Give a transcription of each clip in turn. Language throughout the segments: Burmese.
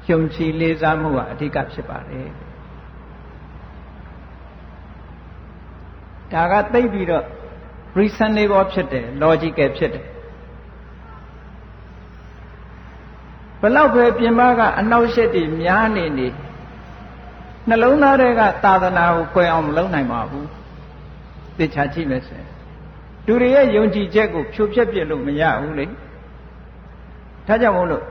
ယုံကြည်လေးစားမှုကအဓိကဖြစ်ပါတယ်ဒါကသိပြီးတော့ reasonable ဖြစ်တယ် logical ဖြစ်တယ်ဘလောက်ပဲပြင်ပကအနှောက်အယှက်တွေများနေနှလုံးသားတွေကသာသနာကိုကွယ်အောင်မလုပ်နိုင်ပါဘူးသိချာကြည့်မယ်ဆိုရင်သူတွေရဲ့ယုံကြည်ချက်ကိုဖြိုဖျက်ပြလို့မရဘူးလေဒါကြောင့်မို့လို့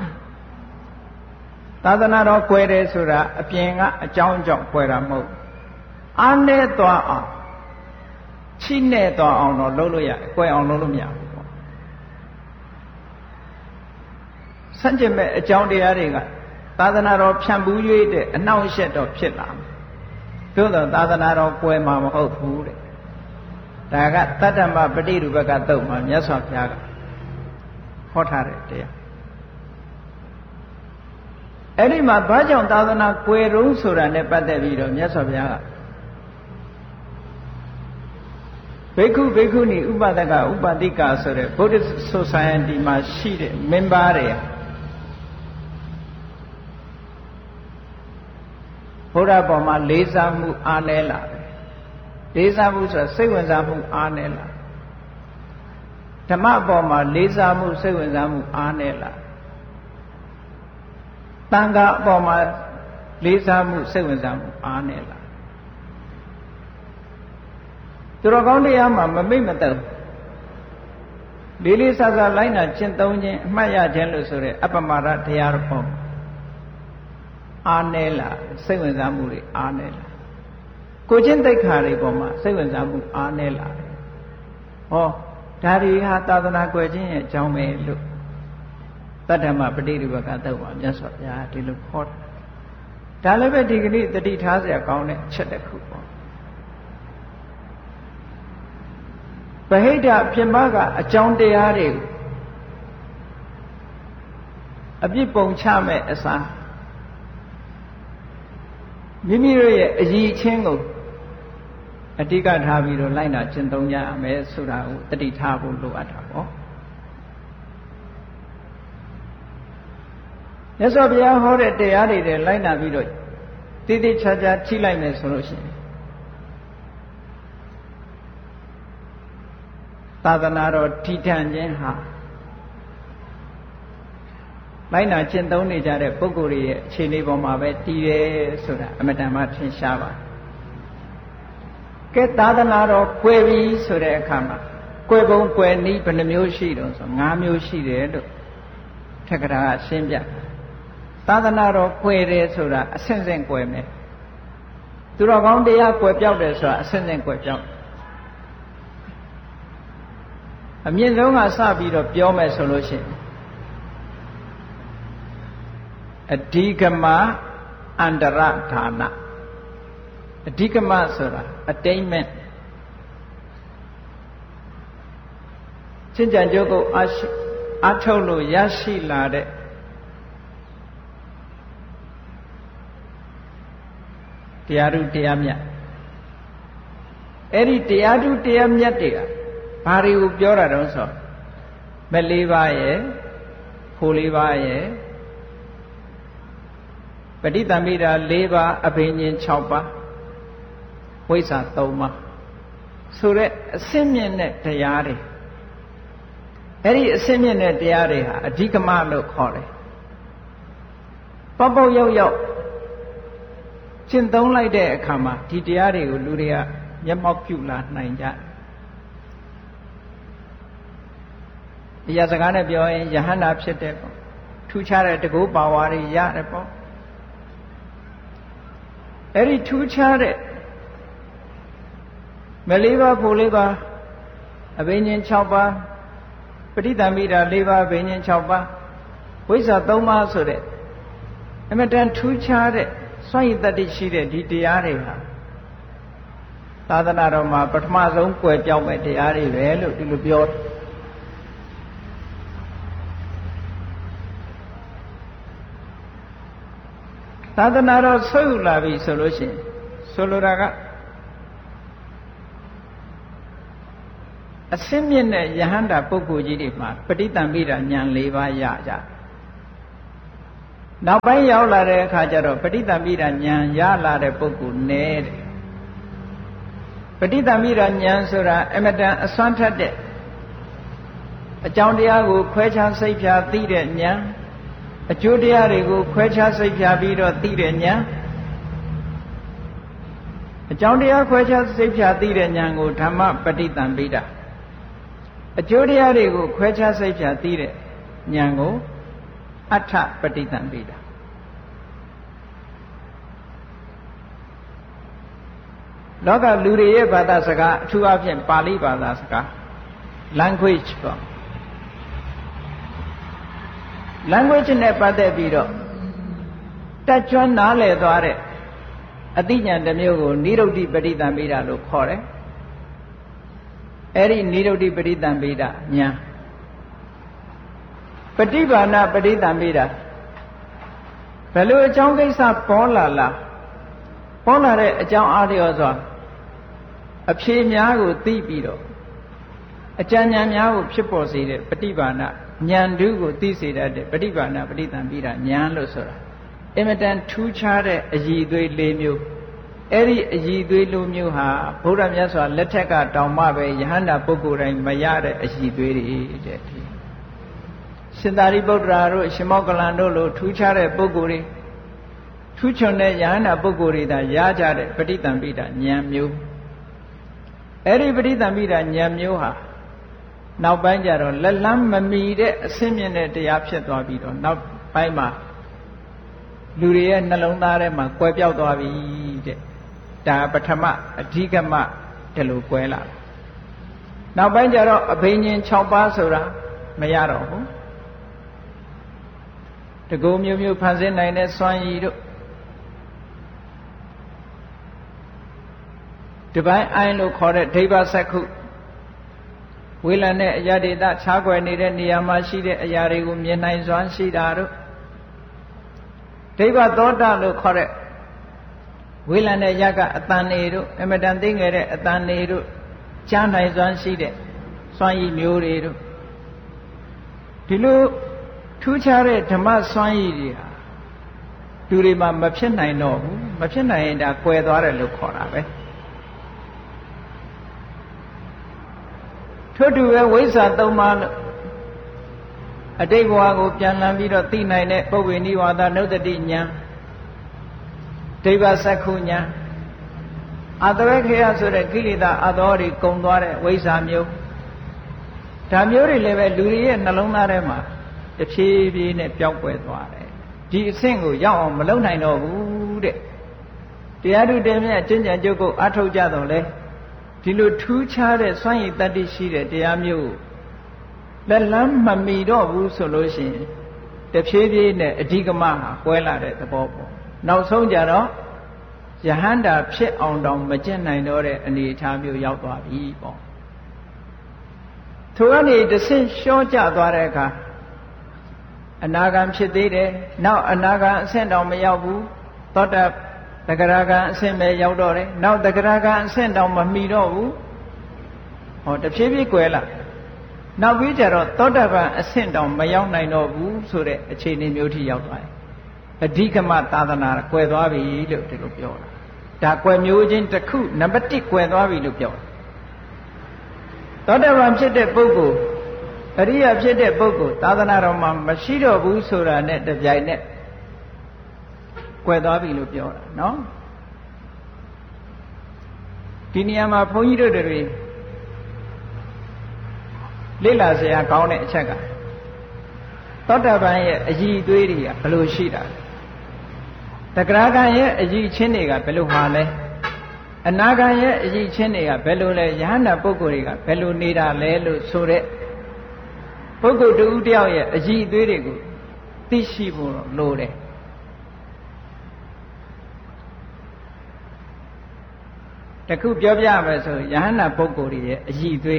သာသနာတော်ကွယ်တယ်ဆိုတာအပြင်ကအကြောင်းကြောင့်ကွယ်တာမဟုတ်အားနဲ့သွားအောင်ချိနဲ့သွားအောင်တော့လုပ်လို့ရတယ်ကွယ်အောင်လုပ်လို့မရဘူးပေါ့စัจ jin မဲ့အကြောင်းတရားတွေကသာသနာတော်ဖြန့်ဘူး၍တဲ့အနှောင့်အယှက်တော့ဖြစ်လာမယ်သို့သောသာသနာတော်ကွယ်မှာမဟုတ်ဘူးတဲ့ဒါကတတ္တမပฏิရူပကသုတ်မှာမြတ်စွာဘုရားကဟောထားတဲ့တရားအဲ့ဒီမှာဘာကြောင့်သာသနာကွယ်ရုံးဆိုတာနဲ့ပတ်သက်ပြီးတော့မြတ်စွာဘုရားကဘိက္ခုဘိက္ခုနီဥပဒကဥပတိကဆိုတဲ့ Buddhist Society မှာရှိတဲ့ member တွေဘုရားပေါ်မှာလေးစားမှုအားနည်းလာတယ်လေးစားမှုဆိုတာစိတ်ဝင်စားမှုအားနည်းလာဓမ္မပေါ်မှာလေးစားမှုစိတ်ဝင်စားမှုအားနည်းလာသံဃာအပေါ်မှာလေးစားမှုစိတ်ဝင်စားမှုအားနည်းလာသူတော်ကောင်းတရားမှာမမိတ်မသက်လေးလေးစားစားလိုက်နာကျင့်သုံးခြင်းအမှတ်ရခြင်းလို့ဆိုတဲ့အပ္ပမာဒတရားတော်ပေါ်အားနည်းလာစိတ်ဝင်စားမှုတွေအားနည်းလာကိုချင်းသိက္ခာတွေပေါ်မှာစိတ်ဝင်စားမှုအားနည်းလာတယ်ဟောဒါတွေဟာသာသနာကွယ်ခြင်းရဲ့အကြောင်းပဲလို့တတ္တမပฏิရူပကသုတ်မှာမြတ်စွာဘုရားဒီလိုခေါ်တာဒါလည်းပဲဒီကနေ့တတိထားเสียကောင်းတဲ့အချက်တစ်ခုပေါ့ဗဟိတပြင်ပကအကြောင်းတရားတွေအပြစ်ပုံချမဲ့အစားမိမိတို့ရဲ့အည်ချင်းကိုအဓိကထားပြီးတော့လိုက်နာကျင့်သုံးကြရမယ်ဆိုတာကိုတတိထားဖို့လိုအပ်တာပေါ့မြတ်စွာဘုရားဟောတဲ့တရားတွေနဲ့လိုက်နာပြီးတော့တိတိကျကျထိလိုက်မယ်ဆိုလို့ရှိရင်သာသနာတော်တည်ထံခြင်းဟာလိုက်နာကျင့်သုံးနေကြတဲ့ပုဂ္ဂိုလ်တွေရဲ့အခြေအနေပေါ်မှာပဲတည်တယ်ဆိုတာအမတန်မှထင်ရှားပါတယ်ကဲသာသနာတော်ကွယ်ပြီဆိုတဲ့အခါမှာကွယ်ပုံကွယ်နည်းဘယ်နှမျိုးရှိတုံးဆို5မျိုးရှိတယ်လို့ထက္ကရာကရှင်းပြသာသနာတော်ကွယ်တယ်ဆိုတာအဆင့်ဆင့်ကွယ်မယ်သူတော်ကောင်းတရားကွယ်ပြောက်တယ်ဆိုတာအဆင့်ဆင့်ကွယ်ပြောက်အမြင့်ဆုံးကစပြီးတော့ပြောမယ်ဆိုလို့ရှိရင်အဓိကမအန္တရဌာနအဓိကမဆိုတာ attainment ရှင်းကြံကြုတ်ကိုအားထုတ်လို့ရရှိလာတဲ့တရားဓုတရားမြတ်အဲ့ဒီတရားဓုတရားမြတ်တွေကဘာတွေကိုပြောတာတုံးဆိုမလေးပါးရဲ့ဖိုးလေးပါးရဲ့ပဋိသမိတာ၄ပါးအဘိညာဉ်6ပါးဝိဇ္ဇာ3ပါးဆိုတဲ့အစင်းမြင့်တဲ့တရားတွေအဲ့ဒီအစင်းမြင့်တဲ့တရားတွေဟာအဓိကမလို့ခေါ်တယ်ပေါက်ပေါက်ရောက်ရောက်ကျင့်သုံးလိုက်တဲ့အခါမှာဒီတရားတွေကိုလူတွေကမျက်မှောက်ပြုလာနိုင်ကြတယ်တရားစကားနဲ့ပြောရင်ယဟန္တာဖြစ်တဲ့ပေါ့ထူးခြားတဲ့တကုပါဝါတွေရတယ်ပေါ့အဲ့ဒီထူးခြားတဲ့မလေးပါးဖို့လေးပါးအဘိညာဉ်6ပါးပဋိသမိတာ4ပါးအဘိညာဉ်6ပါးဝိဇ္ဇာ3ပါးဆိုတဲ့အမတန်ထူးခြားတဲ့စွန့်ရည်တတ္တိရှိတဲ့ဒီတရားတွေဟာသာသနာတော်မှာပထမဆုံးကွယ်ပြောင်းမဲ့တရားတွေပဲလို့ဒီလိုပြောသာသနာတော်ဆွေးယူလာပြီဆိုလို့ရှိရင်ဆိုလိုတာကအစင်းမြင့်တဲ့ယဟန္တာပုဂ္ဂိုလ်ကြီးတွေမှာပဋိသင်္ပိတာဉာဏ်၄ပါးရကြနောက်ပိုင်းရောက်လာတဲ့အခါကျတော့ပဋိသင်္ပိဒဉာဏ်ရလာတဲ့ပုဂ္ဂိုလ်နဲ့တဲ့ပဋိသင်္ပိဒဉာဏ်ဆိုတာအမတန်အစွမ်းထက်တဲ့အကြောင်းတရားကိုခွဲခြားစိတ်ဖြာသိတဲ့ဉာဏ်အကျိုးတရားတွေကိုခွဲခြားစိတ်ဖြာပြီးတော့သိတဲ့ဉာဏ်အကြောင်းတရားခွဲခြားစိတ်ဖြာသိတဲ့ဉာဏ်ကိုဓမ္မပဋိသင်္ပိဒအကျိုးတရားတွေကိုခွဲခြားစိတ်ဖြာသိတဲ့ဉာဏ်ကိုအဋ္ဌပဋိသင်္ပိဒလောကလူတွေရဲ့ဘာသာစကားအထူးအဖြင့်ပါဠိဘာသာစကား language ပေါ့ language နဲ့ပတ်သက်ပြီးတော့တက်ကြွနားလည်သွားတဲ့အသိဉာဏ်တစ်မျိုးကိုနိရုဒ္ဓိပဋိသင်္ပိဒလို့ခေါ်တယ်အဲ့ဒီနိရုဒ္ဓိပဋိသင်္ပိဒဉာဏ်ပฏิဘာဏပဋိသင်္ပိဒဘယ်လိုအကြောင်းကိစ္စပေါ်လာတဲ့အကြောင်းအားလျော်စွာအဖြေများကိုသိပြီးတော့အကြံဉာဏ်များကိုဖြစ်ပေါ်စေတဲ့ပฏิဘာဏဉာဏ်ဓုကိုသိစေတတ်တဲ့ပฏิဘာဏပဋိသင်္ပိဒဉာဏ်လို့ဆိုတာအင်မတန်ထူးခြားတဲ့အရည်အသွေး၄မျိုးအဲ့ဒီအရည်အသွေး၄မျိုးဟာဘုရားမြတ်စွာလက်ထက်ကတောင်မှပဲယဟန္တာပုဂ္ဂိုလ်တိုင်းမရတဲ့အရည်အသွေးတွေတဲ့ရှင်သာရိပုတ္တရာတို့ရှင်မောကလန်တို့လိုထူးခြားတဲ့ပုဂ္ဂိုလ်တွေထူးချွန်တဲ့ယဟန္တာပုဂ္ဂိုလ်တွေသာရကြတဲ့ပဋိသင်္ပိဒဉာဏ်မျိုးအဲ့ဒီပဋိသင်္ပိဒဉာဏ်မျိုးဟာနောက်ပိုင်းကျတော့လက်လန်းမမီတဲ့အဆင့်မြင့်တဲ့တရားဖြစ်သွားပြီးတော့နောက်ပိုင်းမှာလူတွေရဲ့နှလုံးသားထဲမှာကွယ်ပြောက်သွားပြီတဲ့ဒါပထမအဓိကမဒီလိုကွယ်လာနောက်ပိုင်းကျတော့အဘိညာဉ်6ပါးဆိုတာမရတော့ဘူးတကူမျိုးမျိုးဖန်ဆင်းနိုင်တဲ့စွမ်းရည်တို့ဒီပိုင်းအိုင်လို့ခေါ်တဲ့ဒိဗ္ဗစက္ခုဝေလန်တဲ့အရာဒေသခြားကွယ်နေတဲ့နေရာမှာရှိတဲ့အရာတွေကိုမြင်နိုင်စွမ်းရှိတာတို့ဒိဗ္ဗသောတာလို့ခေါ်တဲ့ဝေလန်တဲ့ရပ်ကအတန်နေတို့အမတန်သိငယ်တဲ့အတန်နေတို့ကြားနိုင်စွမ်းရှိတဲ့စွမ်းရည်မျိုးတွေတို့ဒီလိုထူးခြားတဲ့ဓမ္မစွမ်းရည်တွေဟာလူတွေမှာမဖြစ်နိုင်တော့ဘူးမဖြစ်နိုင်ရင်ဒါကွယ်သွားတယ်လို့ခေါ်တာပဲထို့တူပဲဝိဇ္ဇာ၃ပါးလို့အတိတ်ဘဝကိုပြန်လှန်ပြီးတော့သိနိုင်တဲ့ပုဗ္ဗေနိဝါဒနုတ္တိဉာဏ်ဒိဗ္ဗစက္ခုဉာဏ်အတဝေခေယဆိုတဲ့ကိလေသာအသောတွေကုံသွားတဲ့ဝိဇ္ဇာမျိုးဒါမျိုးတွေလည်းပဲလူတွေရဲ့နှလုံးသားထဲမှာတဖြည်းဖြည်းနဲ့ပျောက်ကွယ်သွားတယ်ဒီအဆင့်ကိုရောက်အောင်မလုပ်နိုင်တော့ဘူးတဲ့တရားထုတင်မြတ်ကျင့်ကြံကြုတ်ကိုအထောက်ကြတော့လေဒီလိုထူးခြားတဲ့စွမ်းရည်တတ္တိရှိတဲ့တရားမျိုးလက်လန်းမမီတော့ဘူးဆိုလို့ရှိရင်တဖြည်းဖြည်းနဲ့အဓိကမဟာကွဲလာတဲ့သဘောပေါ့နောက်ဆုံးကြတော့ယဟန္တာဖြစ်အောင်တောင်မကျင့်နိုင်တော့တဲ့အနေအထားမျိုးရောက်သွားပြီပေါ့ထိုကနေတဆင့်လျှော့ကျသွားတဲ့အခါအနာဂံဖြစ်သေးတယ်နောက်အနာဂံအဆင့်တောင်မရောက်ဘူးသောတသဂရဂံအဆင့်ပဲရောက်တော့တယ်နောက်သဂရဂံအဆင့်တောင်မမီတော့ဘူးဟောတဖြည်းဖြည်းကွယ်လာနောက်ပြီးကြတော့သောတပန်အဆင့်တောင်မရောက်နိုင်တော့ဘူးဆိုတဲ့အခြေအနေမျိုးထိရောက်သွားတယ်အဓိကမသာသနာကွယ်သွားပြီလို့ဒီလိုပြောတာဒါကွယ်မျိုးချင်းတစ်ခုနံပါတ်1ကွယ်သွားပြီလို့ပြောတာသောတပန်ဖြစ်တဲ့ပုဂ္ဂိုလ်အရိယာဖြစ်တဲ့ပုဂ္ဂိုလ်သာသနာတော်မှာမရှိတော့ဘူးဆိုတာနဲ့တပြိုင်နက်ကွယ်သွားပြီလို့ပြောတာနော်ဒီနေရာမှာဘုန်းကြီးတို့တွေလေ့လာစရာကောင်းတဲ့အချက်ကသောတာပန်ရဲ့အရည်အသွေးတွေကဘယ်လိုရှိတာလဲတဂရဂံရဲ့အရည်ချင်းတွေကဘယ်လိုဟာလဲအနာဂံရဲ့အရည်ချင်းတွေကဘယ်လိုလဲယဟန္တာပုဂ္ဂိုလ်တွေကဘယ်လိုနေတာလဲလို့ဆိုတဲ့ပုဂ္ဂိုလ်တူတယောက်ရဲ့အရည်အသွေးတွေကိုသိရှိဖို့လိုတယ်တခုပြောပြမယ်ဆိုယဟန္တာပုဂ္ဂိုလ်တွေရဲ့အရည်အသွေး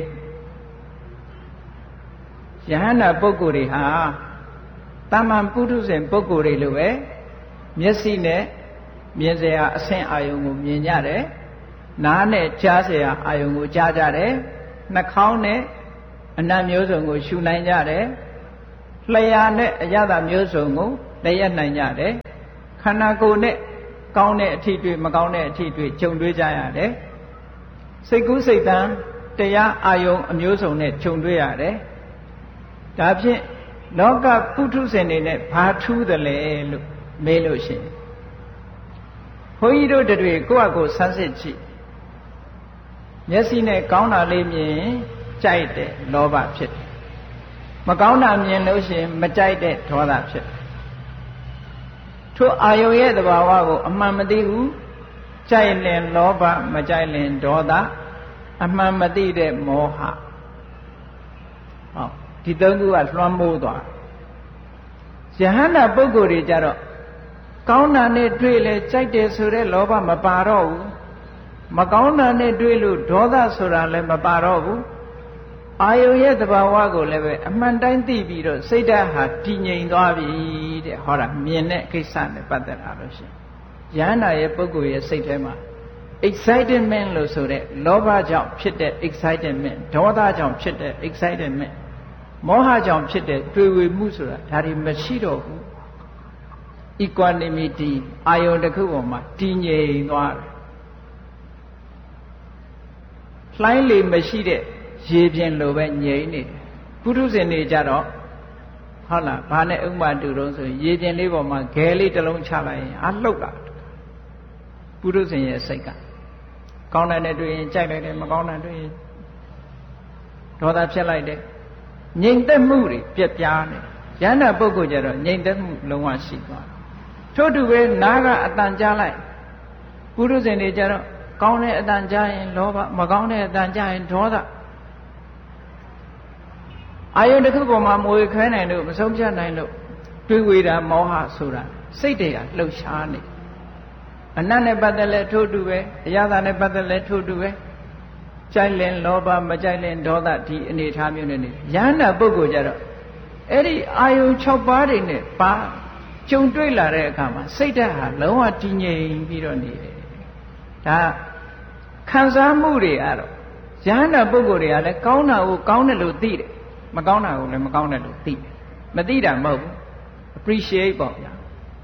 ယဟန္တာပုဂ္ဂိုလ်တွေဟာတာမန်ပုထုဇဉ်ပုဂ္ဂိုလ်တွေလိုပဲမျက်စိနဲ့မြင်စရာအဆင့်အာယုံကိုမြင်ကြတယ်နားနဲ့ကြားစရာအာယုံကိုကြားကြတယ်နှာခေါင်းနဲ့အနံ့မျိုးစုံကိုရှုနိုင်ကြတယ်လျှာနဲ့အရသာမျိုးစုံကိုတည့်ရနိုင်ကြတယ်ခန္ဓာကိုယ်နဲ့ကောင်းတဲ့အထီးတွေ့မကောင်းတဲ့အထီးတွေ့ဂျုံတွေ့ကြရတယ်စိတ်ကူးစိတ်တမ်းတရားအာယုံအမျိုးစုံနဲ့ဂျုံတွေ့ရတယ်ဒါဖြင့်လောကပုထုဇဉ်တွေနဲ့ဘာထူးတယ်လဲလို့မေးလို့ရှိရင်ဘုန်းကြီးတို့တွေကိုယ့်အကိုဆန်းစစ်ကြည့်မျက်စိနဲ့ကောင်းတာလေးမြင်ကြိုက်တဲ့လောဘဖြစ်တယ်မကောင်းတာမြင်လို့ရှိရင်မကြိုက်တဲ့ဒေါသဖြစ်တယ်ထိုအာယုံရဲ့သဘာဝကိုအမှန်မသိဘူးကြိုက်ရင်လောဘမကြိုက်ရင်ဒေါသအမှန်မသိတဲ့မောဟဟောဒီသုံးခုကလွှမ်းမိုးသွားယဟန္တာပုဂ္ဂိုလ်တွေကြတော့ကောင်းတာနဲ့တွေ့လဲကြိုက်တယ်ဆိုတဲ့လောဘမပါတော့ဘူးမကောင်းတာနဲ့တွေ့လို့ဒေါသဆိုတာလည်းမပါတော့ဘူးအာယုံရဲ့သဘာဝကိုလည်းပဲအမှန်တိုင်းသိပြီးတော့စိတ်ဓာတ်ဟာတည်ငြိမ်သွားပြီတဲ့ဟောတာမြင်တဲ့ကိစ္စနဲ့ပတ်သက်တာလို့ရှိရင်ယဟန္တာရဲ့ပုဂ္ဂိုလ်ရဲ့စိတ်ထဲမှာ excitement လို့ဆိုတဲ့လောဘကြောင့်ဖြစ်တဲ့ excitement ဒေါသကြောင့်ဖြစ်တဲ့ excitement မောဟကြောင့်ဖြစ်တဲ့တွေ့ဝေမှုဆိုတာဒါတွေမရှိတော့ဘူး equanimity အာယုံတစ်ခုပေါ်မှာတည်ငြိမ်သွားတယ်လှိုင်းလေမရှိတဲ့ရေပြင်လိုပဲငြိမ်နေတယ်ပုထုဇဉ်တွေကြတော့ဟုတ်လားဘာနဲ့ဥပမာတူတော့ဆိုရေပြင်လေးပေါ်မှာဂဲလေးတစ်လုံးချလိုက်ရင်အလှုပ်လာပုထုဇဉ်ရဲ့စိတ်ကကောင်းတဲ့တွေ့ရင်ကြိုက်လိုက်တယ်မကောင်းတဲ့တွေ့ရင်ဒေါသဖြစ်လိုက်တယ်ငြိမ်သက်မှုတွေပြက်ပြားနေယန္တာပုဂ္ဂိုလ်ကြတော့ငြိမ်သက်မှုလုံးဝရှိသွားတယ်ထို့တူပဲနားကအတန်ကြားလိုက်ပုထုဇဉ်တွေကြတော့ကောင်းတဲ့အတန်ကြားရင်လောဘမကောင်းတဲ့အတန်ကြားရင်ဒေါသအာယုန်တစ်ခုပေါ်မှာမွေခဲနိုင်လို့မဆုံးဖြတ်နိုင်လို့တွေးဝေတာမောဟဆိုတာစိတ်တွေကလှုပ်ရှားနေအနတ်နဲ့ပတ်သက်လဲထို့တူပဲအရသာနဲ့ပတ်သက်လဲထို့တူပဲကြိုက်လင်လောဘမကြိုက်လင်ဒေါသဒီအနေထားမျိုးနဲ့နေယန္တာပုဂ္ဂိုလ်ကြတော့အဲ့ဒီအာယုန်6ပါးတွေနဲ့ပါကြုံတွေ့လာတဲ့အခါမှာစိတ်ဓာတ်ဟာလုံးဝတည်ငြိမ်ပြီးတော့နေတယ်ဒါခံစားမှုတွေကတော့ယန္တာပုဂ္ဂိုလ်တွေကလည်းကောင်းတာကိုကောင်းတယ်လို့သိတယ်မကောင်းတာကိုလည်းမကောင်းတယ်လို့သိတယ်မသိတာမဟုတ်ဘူး appreciate ပေါ့ဗျာ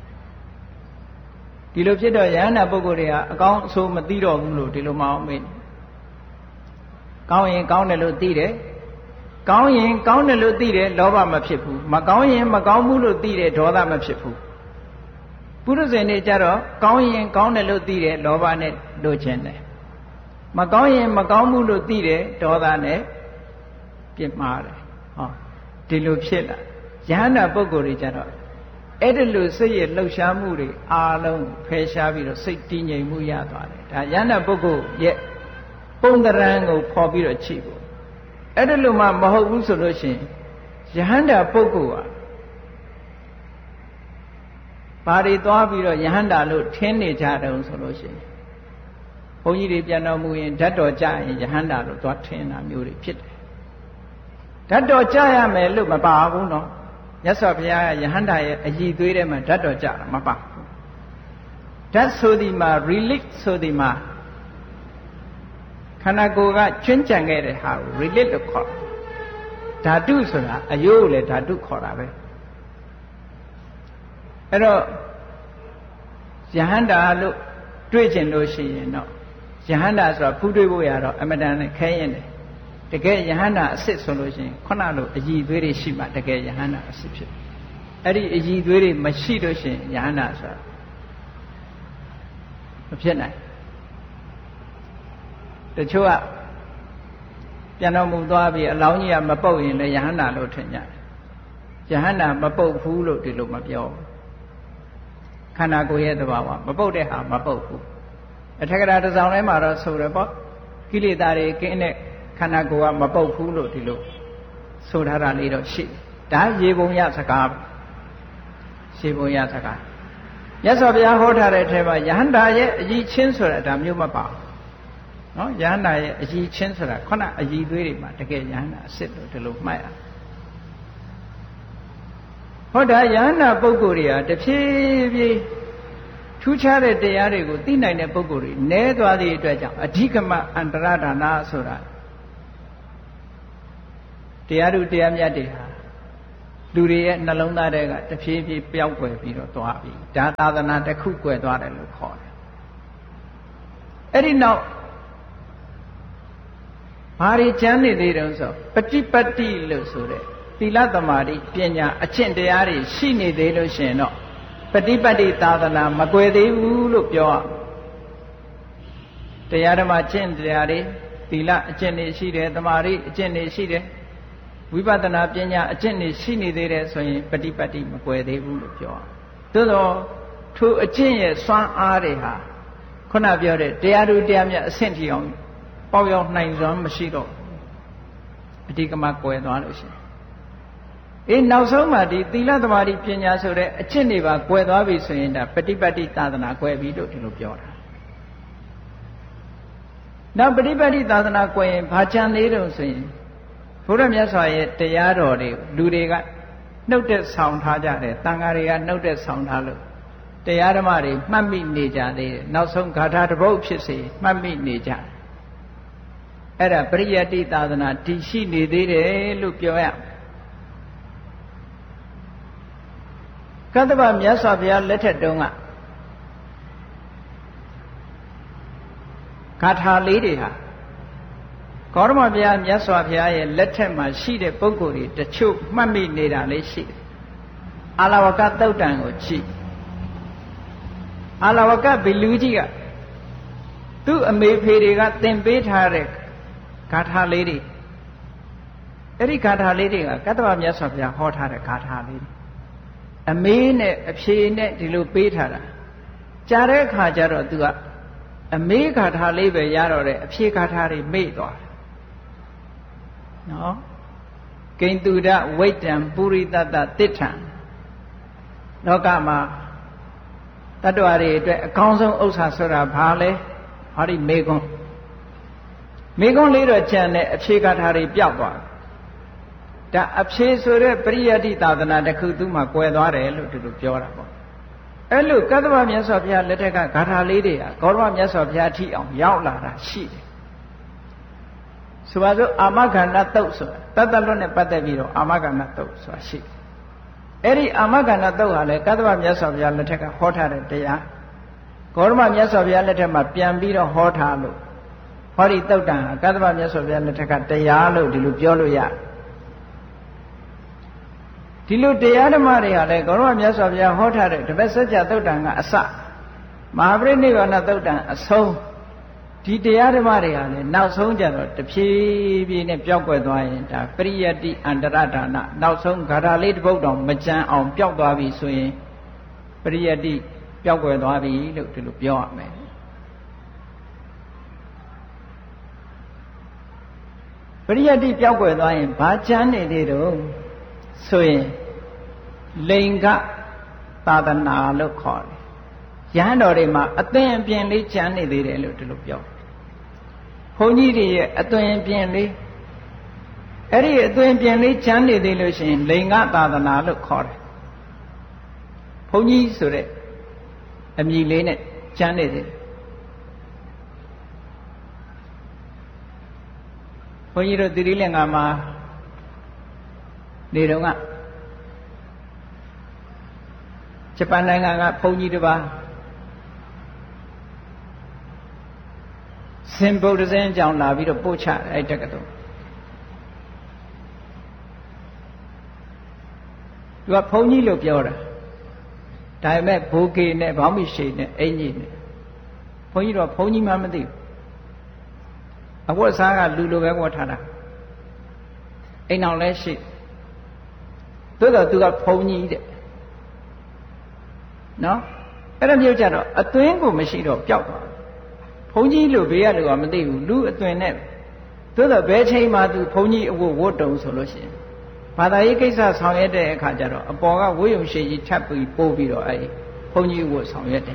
ဒီလိုဖြစ်တော့ယန္တာပုဂ္ဂိုလ်တွေကအကောင်းအဆိုးမသိတော့ဘူးလို့ဒီလိုမအောင်မေးကောင်းရင်ကောင်းတယ်လို့သိတယ်ကောင်းရင်ကောင်းတယ်လို့သိတယ်လောဘမဖြစ်ဘူးမကောင်းရင်မကောင်းဘူးလို့သိတယ်ဒေါသမဖြစ်ဘူးပုရုဇဉ်တွေကြတော့ကောင်းရင်ကောင်းတယ်လို့သိတယ်လောဘနဲ့လိုချင်တယ်မကောင်းရင်မကောင်းဘူးလို့သိတယ်ဒေါသနဲ့ပြစ်မှားတယ်ဟောဒီလိုဖြစ်လာယဟန္တာပုဂ္ဂိုလ်တွေကြတော့အဲ့ဒီလိုစိတ်ရဲ့လှုပ်ရှားမှုတွေအားလုံးဖယ်ရှားပြီးတော့စိတ်တည်ငြိမ်မှုရသွားတယ်ဒါယဟန္တာပုဂ္ဂိုလ်ရဲ့ပုံသဏ္ဍာန်ကိုဖော်ပြီးတော့ကြည့်ဖို့အဲ့ဒီလိုမှမဟုတ်ဘူးဆိုလို့ရှိရင်ယဟန္တာပုဂ္ဂိုလ်ဟာဘာတွေသွားပြီးတော့ယဟန္တာလို့ထင်နေကြတယ်ဆိုလို့ရှိရင်ဘုန်းကြီးတွေပြန်တော်မူရင်ဓာတ်တော်ကြရင်ယဟန္တာလို့သွားထင်တာမျိုးတွေဖြစ်တယ်ဓာတ်တော်ကြရမယ်လို့မပါဘူးနော်မြတ်စွာဘုရားကယဟန္တာရဲ့အည်သွေးထဲမှာဓာတ်တော်ကြတာမပါဘူးဓာတ်ဆိုဒီမှာ relic ဆိုဒီမှာခန္ဓာကိုယ်ကကျွင်းကြံခဲ့တဲ့ဟာကို relic လို့ခေါ်ဓာတုဆိုတာအယိုးကိုလည်းဓာတုခေါ်တာပဲအဲ့တော့ယဟန္တာလို့တွေ့ကျင်လို့ရှိရင်တော့ယဟန္တာဆိုတာဖူးတွေးဖို့ရတော့အမတန်နဲ့ခဲရင်တယ်တကယ်ယဟန္တာအစစ်ဆိုလို့ရှိရင်ခုနလိုအည်သွေးတွေရှိမှတကယ်ယဟန္တာအစစ်ဖြစ်အဲ့ဒီအည်သွေးတွေမရှိလို့ရှိရင်ယဟန္တာဆိုတာမဖြစ်နိုင်တချို့ကပြန်တော်မူသွားပြီးအလောင်းကြီးကမပုတ်ရင်လည်းယဟန္တာလို့ထင်ကြတယ်ယဟန္တာမပုတ်ဘူးလို့ဒီလိုမပြောဘူးခန္ဓာကိုယ်ရဲ့သဘာဝမပုတ်တဲ့ဟာမပုတ်ဘူးအထက်ကရာတစ်စောင်းထဲမှာတော့ဆိုရပေါ့ကိလေသာတွေကင်းတဲ့ခန္ဓာကိုယ်ကမပုတ်ဘူးလို့ဒီလိုဆိုထားတာလေးတော့ရှိဒါရေပုံရစကားရေပုံရစကားမြတ်စွာဘုရားဟောထားတဲ့အထက်မှာယဟန္တာရဲ့အည်ချင်းဆိုတာဒါမျိုးမပါဘူးနော်ယဟန္တာရဲ့အည်ချင်းဆိုတာခုနအည်သွေးတွေမှာတကယ်ယဟန္တာအစစ်လို့ဒီလိုမှတ်ရဟောတာယဟန္တာပုဂ္ဂိုလ်တွေကတဖြည်းဖြည်းထူးခြားတဲ့တရားတွေကိုသိနိုင်တဲ့ပုဂ္ဂိုလ်တွေနည်းသွားသည့်အတွက်ကြောင့်အဓိကမအန္တရဒါနဆိုတာတရားဓုတရားမြတ်တွေဟာလူတွေရဲ့နှလုံးသားတွေကတဖြည်းဖြည်းပျောက်ကွယ်ပြီးတော့သွားပြီဒါသာသနာတစ်ခုကွယ်သွားတယ်လို့ခေါ်တယ်အဲ့ဒီနောက်ဘာတွေကျမ်းနေသေးတုံးဆိုပฏิပတ်တိလို့ဆိုတဲ့သီလသမာဓိပညာအကျင့်တရားတွေရှိနေသေးလို့ရှင်တော့ပฏิပတ်တိသာသနာမကွယ်သေးဘူးလို့ပြောတရားဓမ္မကျင့်တရားတွေသီလအကျင့်တွေရှိတယ်သမာဓိအကျင့်တွေရှိတယ်ဝိပဿနာပညာအကျင့်တွေရှိနေသေးတယ်ဆိုရင်ပฏิပတ်တိမကွယ်သေးဘူးလို့ပြောသို့တော့ထိုအကျင့်ရဲ့စွမ်းအားတွေဟာခုနပြောတဲ့တရားသူတရားမြတ်အဆင့်ထိအောင်ပေါက်ရောက်နိုင်စွမ်းမရှိတော့အဓိကမကွယ်သွားလို့ရှိရင်နောက်ဆုံးမှဒီသီလသမာဓိပညာဆိုတဲ့အကျင့်တွေပါကွယ်သွားပြီဆိုရင်ဒါပฏิပတ်တိသာသနာကွယ်ပြီလို့ဒီလိုပြောတာနောက်ပฏิပတ်တိသာသနာကွယ်ရင်ဘာချမ်းသေးတုံးဆိုရင်ဘုရားမြတ်စွာရဲ့တရားတော်တွေလူတွေကနှုတ်တဲ့ဆောင်ထားကြတယ်တန်ဃာတွေကနှုတ်တဲ့ဆောင်ထားလို့တရားဓမ္မတွေမှတ်မိနေကြသေးတယ်နောက်ဆုံးဂါထာတစ်ပုဒ်ဖြစ်စေမှတ်မိနေကြတယ်အဲ့ဒါပရိယတ္တိသာသနာတည်ရှိနေသေးတယ်လို့ပြောရကတ္တဗမြတ်စွာဘုရားလက်ထက်တုန်းကဂါထာလေးတွေဟာဂေါတမဘုရားမြတ်စွာဘုရားရဲ့လက်ထက်မှာရှိတဲ့ပုဂ္ဂိုလ်တွေတချို့မှတ်မိနေတာလေးရှိတယ်အာလဝကသုတ်တံကိုကြည့်အာလဝကဘီလူကြီးကသူ့အမေဖေတွေကသင်ပေးထားတဲ့ဂါထာလေးတွေအဲ့ဒီဂါထာလေးတွေကကတ္တဗမြတ်စွာဘုရားဟောထားတဲ့ဂါထာလေးတွေအမေနဲ့အဖေနဲ့ဒီလိုပေးထားတာကြားတဲ့အခါကျတော့သူကအမေဂါထာလေးပဲရတော့တယ်အဖေဂါထာတွေမေ့သွားတယ်နော်ကိဉ္တုဒဝိတ္တံပုရိသတ္တတိဋ္ဌံလောကမှာတတ္တဝါတွေအတွက်အကောင်းဆုံးဥစ္စာဆိုတာဘာလဲဟောဒီမေကွန်းလေးတော့ကျန်တဲ့အဖြေဂါထာတွေပြောက်သွားဒါအဖြေဆိုတဲ့ပရိယတ္တိသာသနာတစ်ခုသူ့မှာကွယ်သွားတယ်လို့ဒီလိုပြောတာပေါ့အဲ့လိုကတ္တဗမြတ်စွာဘုရားလက်ထက်ကဂါထာလေးတွေကဂေါတမမြတ်စွာဘုရားထိအောင်ရောက်လာတာရှိတယ်ဆိုပါစို့အာမဂန္ဓသုတ်ဆိုတာတတ္တလွတ်နဲ့ပတ်သက်ပြီးတော့အာမဂန္ဓသုတ်ဆိုတာရှိတယ်အဲ့ဒီအာမဂန္ဓသုတ်ဟာလေကတ္တဗမြတ်စွာဘုရားလက်ထက်ကဟောထားတဲ့တရားဂေါတမမြတ်စွာဘုရားလက်ထက်မှာပြန်ပြီးတော့ဟောထားလို့ဟောဒီသုတ်တံဟာကတ္တဗမြတ်စွာဘုရားလက်ထက်ကတရားလို့ဒီလိုပြောလို့ရတယ်ဒီလိုတရားဓမ္မတွေဟာလေဂေါတမမြတ်စွာဘုရားဟောထားတဲ့တပတ်စัจ जा သုတ်တံကအစမဟာပရိနိဗ္ဗာန်သုတ်တံအဆုံးဒီတရားဓမ္မတွေဟာလေနောက်ဆုံးကြတော့တဖြည်းဖြည်းနဲ့ပျောက်ကွယ်သွားရင်ဒါပရိယတ္တိအန္တရဒါနနောက်ဆုံးဂါထာလေးတစ်ပုဒ်တောင်မကြမ်းအောင်ပျောက်သွားပြီဆိုရင်ပရိယတ္တိပျောက်ကွယ်သွားပြီလို့ဒီလိုပြောရမယ်ပရိယတ္တိပျောက်ကွယ်သွားရင်ဘာကြမ်းနေသေးတော့ဆိုရင်လိင်္ဂသာသနာလို့ခေါ်တယ်ရဟန်းတော်တွေမှာအသွင်အပြင်လေးကျန်နေသေးတယ်လို့ဒီလိုပြောဘုန်းကြီးတွေရဲ့အသွင်အပြင်လေးအဲ့ဒီအသွင်အပြင်လေးကျန်နေသေးလို့ရှိရင်လိင်္ဂသာသနာလို့ခေါ်တယ်ဘုန်းကြီးဆိုတဲ့အမည်လေးနဲ့ကျန်နေသေးတယ်ဘုန်းကြီးတို့သီရိလင်္ကာမှာနေတော့ကဂျပန်နိုင်ငံကဘုန်းကြီးတစ်ပါးစင်ဗုဒ္ဓဇင်းကြောင့်လာပြီးတော့ပို့ချအဲ့တက္ကသိုလ်သူကဘုန်းကြီးလို့ပြောတာဒါပေမဲ့ဘိုးကေနဲ့ဘောင်းမိရှိနဲ့အင်ကြီးနဲ့ဘုန်းကြီးတော့ဘုန်းကြီးမှမသိဘူးအဝတ်စားကလူလိုပဲဝတ်ထားတာအိမ်အောင်လဲရှိသို့တော့သူကဘုန်းကြီးတဲ့နော်အဲ့ဒါမျိုးကြတော့အသွင်ကိုမရှိတော့ပျောက်သွားဘုန်းကြီးလို့ဘေးကလူကမသိဘူးလူအသွင်နဲ့သို့တော့ဘယ်ချိန်မှသူဘုန်းကြီးအဝတ်ဝတ်တုံဆိုလို့ရှိရင်ဘာသာရေးကိစ္စဆောင်ရွက်တဲ့အခါကျတော့အပေါ်ကဝိယုံရှိကြီးထပ်ပြီးပို့ပြီးတော့အဲ့ဘုန်းကြီးဝတ်ဆောင်ရွက်တယ်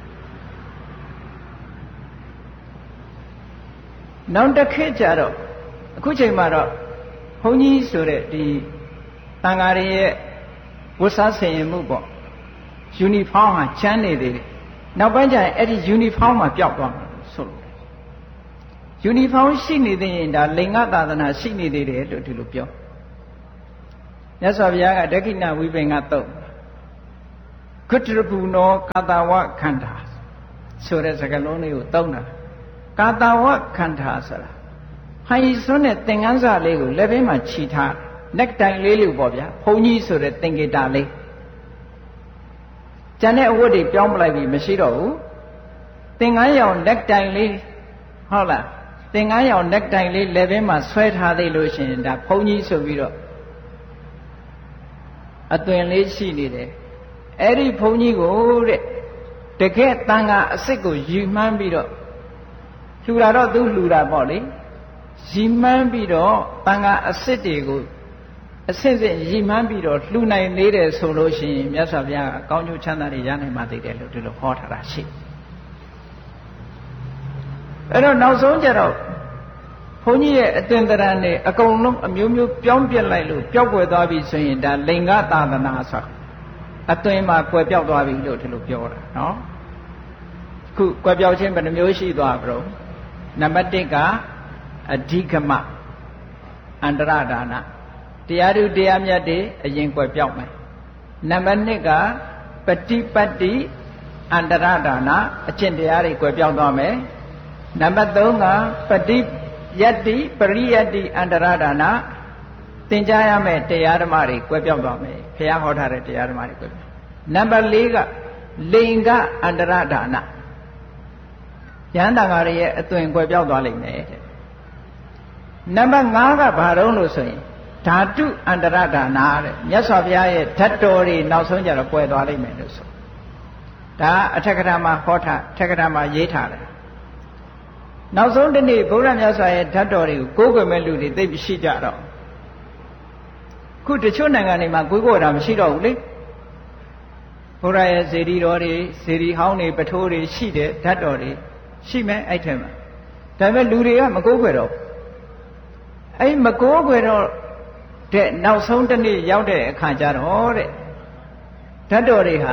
နောက်တစ်ခေတ်ကျတော့အခုချိန်မှာတော့ဘုန်းကြီးဆိုတဲ့ဒီတန်ဃာတွေရဲ့ဝတ်စားဆင်ရင်မှုပေါ့ယူနီဖောင်းဟာချမ်းနေသေးတယ်နောက်ပိုင်းကျရင်အဲ့ဒီယူနီဖောင်းမှာပျောက်သွားမှာဆိုလို့ယူနီဖောင်းရှိနေသေးရင်ဒါလိင်္ဂသာသနာရှိနေသေးတယ်လို့ဒီလိုပြောမြတ်စွာဘုရားကဒက္ခိဏဝိပင်္ဂတုတ်ကုတ္တရပုနောကာတဝခန္ဓာဆိုတဲ့စကားလုံးလေးကိုသုံးတာကာတဝခန္ဓာဆိုတာဟိုင်စွန်းတဲ့သင်္ကန်းစာလေးကိုလက်ဘေးမှာခြိထားနက်တိုင်လေးလို့ပေါ့ဗျာဘုံကြီးဆိုတဲ့သင်္ကေတလေးကျန်တဲ့အဝတ်တွေပြောင်းပလိုက်ပြီမရှိတော့ဘူးသင်္ကန်းရောင်နက်တိုင်လေးဟုတ်လားသင်္ကန်းရောင်နက်တိုင်လေးလက်ဘေးမှာဆွဲထားသေးလို့ရှိရင်ဒါဘုံကြီးဆိုပြီးတော့အသွင်လေးရှိနေတယ်အဲ့ဒီဘုံကြီးကိုတဲ့တကယ်တန်ခါအစစ်ကိုယူမှန်းပြီးတော့လှူတာတော့သူလှူတာပေါ့လေယူမှန်းပြီးတော့တန်ခါအစစ်တွေကိုအစစ်စစ်ယူမှန်းပြီးတော့လှူနိုင်သေးတယ်ဆိုလို့ရှိရင်မြတ်စွာဘုရားအကောင်းကျိုးချမ်းသာတွေရနိုင်မှသိတယ်လို့ဒီလိုဟောထားတာရှိအဲ့တော့နောက်ဆုံးကျတော့ဘုန်းကြီးရဲ့အသွင်တရံတွေအကုန်လုံးအမျိုးမျိုးပြောင်းပြက်လိုက်လို့ပျောက်ကွယ်သွားပြီဆိုရင်ဒါလိင်္ဂသာသနာဆိုအသွင်မှာကွယ်ပြောက်သွားပြီလို့ဒီလိုပြောတာနော်ခုကွယ်ပြောက်ခြင်းဘယ်နှမျိုးရှိသွားကြလို့နံပါတ်1ကအဓိကမအန္တရဒါနတရားဓုတရားမြတ်တွေအရင်ကွယ်ပြောက်မယ်နံပါတ်2ကပฏิပတ်တိအန္တရဒါနအကျင့်တရားတွေကွယ်ပြောက်သွားမယ်နံပါတ်3ကပฏิယတ္တိပရိယတ္တိအန္တရဒါနသင်ကြားရမယ်တရားဓမ္မတွေကွယ်ပြောက်သွားမယ်ဘုရားဟောထားတဲ့တရားဓမ္မတွေကွယ်ပြောက်နံပါတ်4ကလိင်္ဂအန္တရဒါနယန္တန်ဃာရဲ့အသွင်ကွယ်ပြောက်သွားလိမ့်မယ်တဲ့နံပါတ်5ကဘာတော့လို့ဆိုရင်ဓာတုအန္တရဒါနတဲ့မြတ်စွာဘုရားရဲ့ဓာတ်တော်တွေနောက်ဆုံးကျတော့ကွယ်သွားလိမ့်မယ်လို့ဆိုဒါအထက်ကထာမှာဟောထားထက်ကထာမှာရေးထားတယ်နောက်ဆုံးတစ်နေ့ဘုရားမြတ်စွာရဲ့ဓာတ်တော်တွေကိုကိုးကွယ်မဲ့လူတွေသိပ်မရှိကြတော့ခုတချို့နိုင်ငံတွေမှာကိုးကွယ်တာမရှိတော့ဘူးလေဘုရားရဲ့ဇေဒီတော်တွေဇေဒီဟောင်းတွေပထိုးတွေရှိတယ်ဓာတ်တော်တွေရှိမယ်အဲ့ထဲမှာဒါပေမဲ့လူတွေကမကိုးကွယ်တော့အဲ့မကိုးကွယ်တော့တဲ့နောက်ဆုံးတစ်နေ့ရောက်တဲ့အခါကျတော့တဲ့ဓာတ်တော်တွေဟာ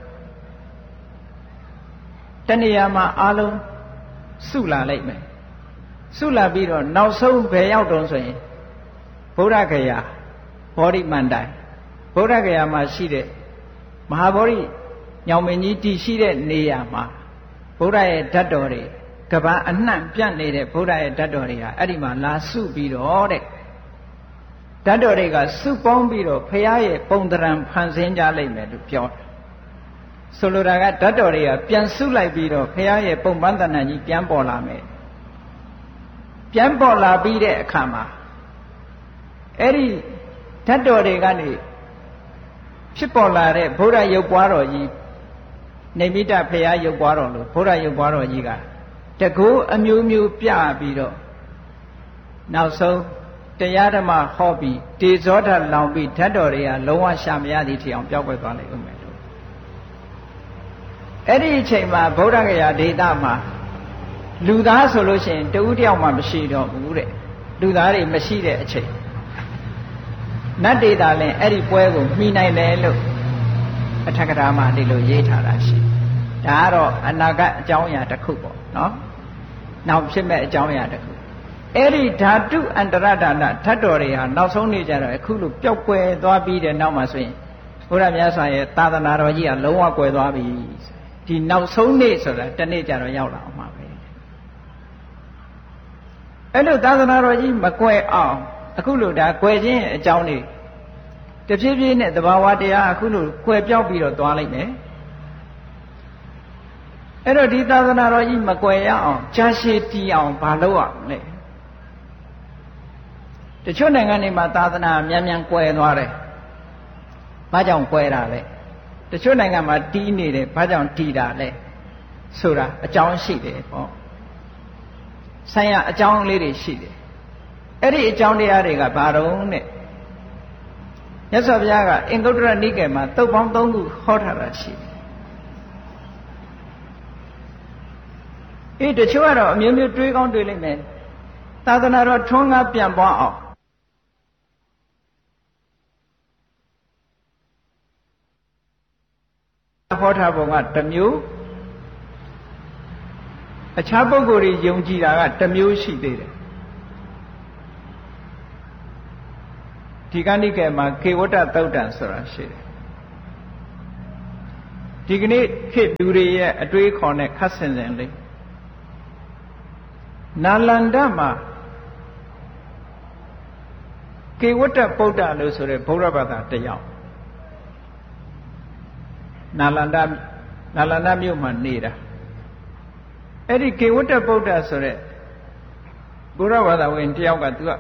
တဏှာမှာအလုံးစုလာလိုက်မယ်စုလာပြီးတော့နောက်ဆုံးဘယ်ရောက်တုံးဆိုရင်ဗုဒ္ဓဂယာဘောဓိမန္တိုင်ဗုဒ္ဓဂယာမှာရှိတဲ့မဟာဗောဓိညောင်မင်းကြီးတည်ရှိတဲ့နေရာမှာဗုဒ္ဓရဲ့ဓာတ်တော်တွေကဘာအနှံ့ပြန့်နေတဲ့ဗုဒ္ဓရဲ့ဓာတ်တော်တွေဟာအဲ့ဒီမှာလာစုပြီးတော့တဲ့ဓာတ်တော်တွေကစုပေါင်းပြီးတော့ဖရာရဲ့ပုံသဏ္ဍာန်ဖန်ဆင်းကြလိမ့်မယ်လို့ပြောတယ်ဆိုလိုတာကဓာတ်တော်တွေကပြန်စုလိုက်ပြီးတော့ဖရာရဲ့ပုံပန်းတဏ္ဍာန်ကြီးပြန်ပေါ်လာမယ်ပြန်ပေါ်လာပြီးတဲ့အခါမှာအဲ့ဒီဓာတ်တော်တွေကနေဖြစ်ပေါ်လာတဲ့ဘုရားရုပ်ပွားတော်ကြီးနေမိတဖရာရုပ်ပွားတော်လို့ဘုရားရုပ်ပွားတော်ကြီးကတကူအမျိုးမျိုးပြပြီးတော့နောက်ဆုံးတရားဓမ္မဟောပြီးတေဇောဓာတ်လောင်ပြီးဓာတ်တော်တွေကလုံးဝရှာမရသည့်ထီအောင်ပျောက်ကွယ်သွားလိမ့်ဦးမယ်လို့အဲ့ဒီအချိန်မှာဗုဒ္ဓဂယာဒေသမှာလူသားဆိုလို့ရှိရင်တဦးတယောက်မှမရှိတော့ဘူးတဲ့လူသားတွေမရှိတဲ့အချိန်နတ်ဒေတာလည်းအဲ့ဒီပွဲကိုမှီနိုင်တယ်လို့အထက်ကထာမှာဒီလိုရေးထားတာရှိဒါကတော့အနာဂတ်အကြောင်းအရာတစ်ခုပေါ့နော်နောက်ဖြစ်မဲ့အကြောင်းအရာတစ်ခုအဲ့ဒီဓာတုအန္တရဒါနဓာတ်တော်တွေဟာနောက်ဆုံးနေကြတော့အခုလိုပျောက်ကွယ်သွားပြီးတဲ့နောက်မှာဆိုရင်ဘုရားမြတ်စွာရဲ့သာသနာတော်ကြီးကလုံးဝကွယ်သွားပြီဒီနောက်ဆုံးနေ့ဆိုတာတစ်နေ့ကြတော့ရောက်လာအောင်ပါပဲအဲ့လိုသာသနာတော်ကြီးမကွယ်အောင်အခုလိုဒါကွယ်ခြင်းအကြောင်းတွေတဖြည်းဖြည်းနဲ့သဘာဝတရားအခုလိုကွယ်ပြောက်ပြီးတော့သွားလိုက်မယ်အဲ့တော့ဒီသာသနာတော်ကြီးမကွယ်ရအောင်ကြာရှည်တည်အောင်ဘာလုပ်ရမလဲတချို့နိုင်ငံတွေမှာသာသနာမြန်မြန်ကွယ်သွားတယ်ဘာကြောင့်ကွယ်တာလဲတချို့နိုင်ငံမှာတီးနေတယ်ဘာကြောင့်တီးတာလဲဆိုတာအကြောင်းရှိတယ်ပေါ့ဆိုင်ရာအကြောင်းလေးတွေရှိတယ်အဲ့ဒီအကြောင်းတရားတွေကဘာတုံးနဲ့မြတ်စွာဘုရားကအင်္ဂုတ္တရနိကေမှာသုတ်ပေါင်း3ခုဟောထားတာရှိတယ်တချို့ကတော့အမျိုးမျိုးတွေးကောင်းတွေးလိမ့်မယ်သာသနာတော်ထွန်းကားပြန်ပွားအောင်ဟောထားပုံကတစ်မျိုးအခြားပုဂ္ဂိုလ်တွေယုံကြည်တာကတစ်မျိုးရှိသေးတယ်တဒီကနိကေမှာကေဝတ္တသုတ်တံဆိုတာရှိတယ်ဒီကနေ့ခေတ်လူတွေရဲ့အတွေးခေါ်နဲ့ခတ်ဆင်ဆင်လေးနာလန္ဒမှာကေဝတ္တဗုဒ္ဓလို့ဆိုတဲ့ဗုဒ္ဓဘာသာတစ်ယောက်နာလန္ဒမြို့မှာနေတာအဲ့ဒီကေဝတ္တဗုဒ္ဓဆိုတဲ့ဘုရားဘာသာဝင်တယောက်ကသူက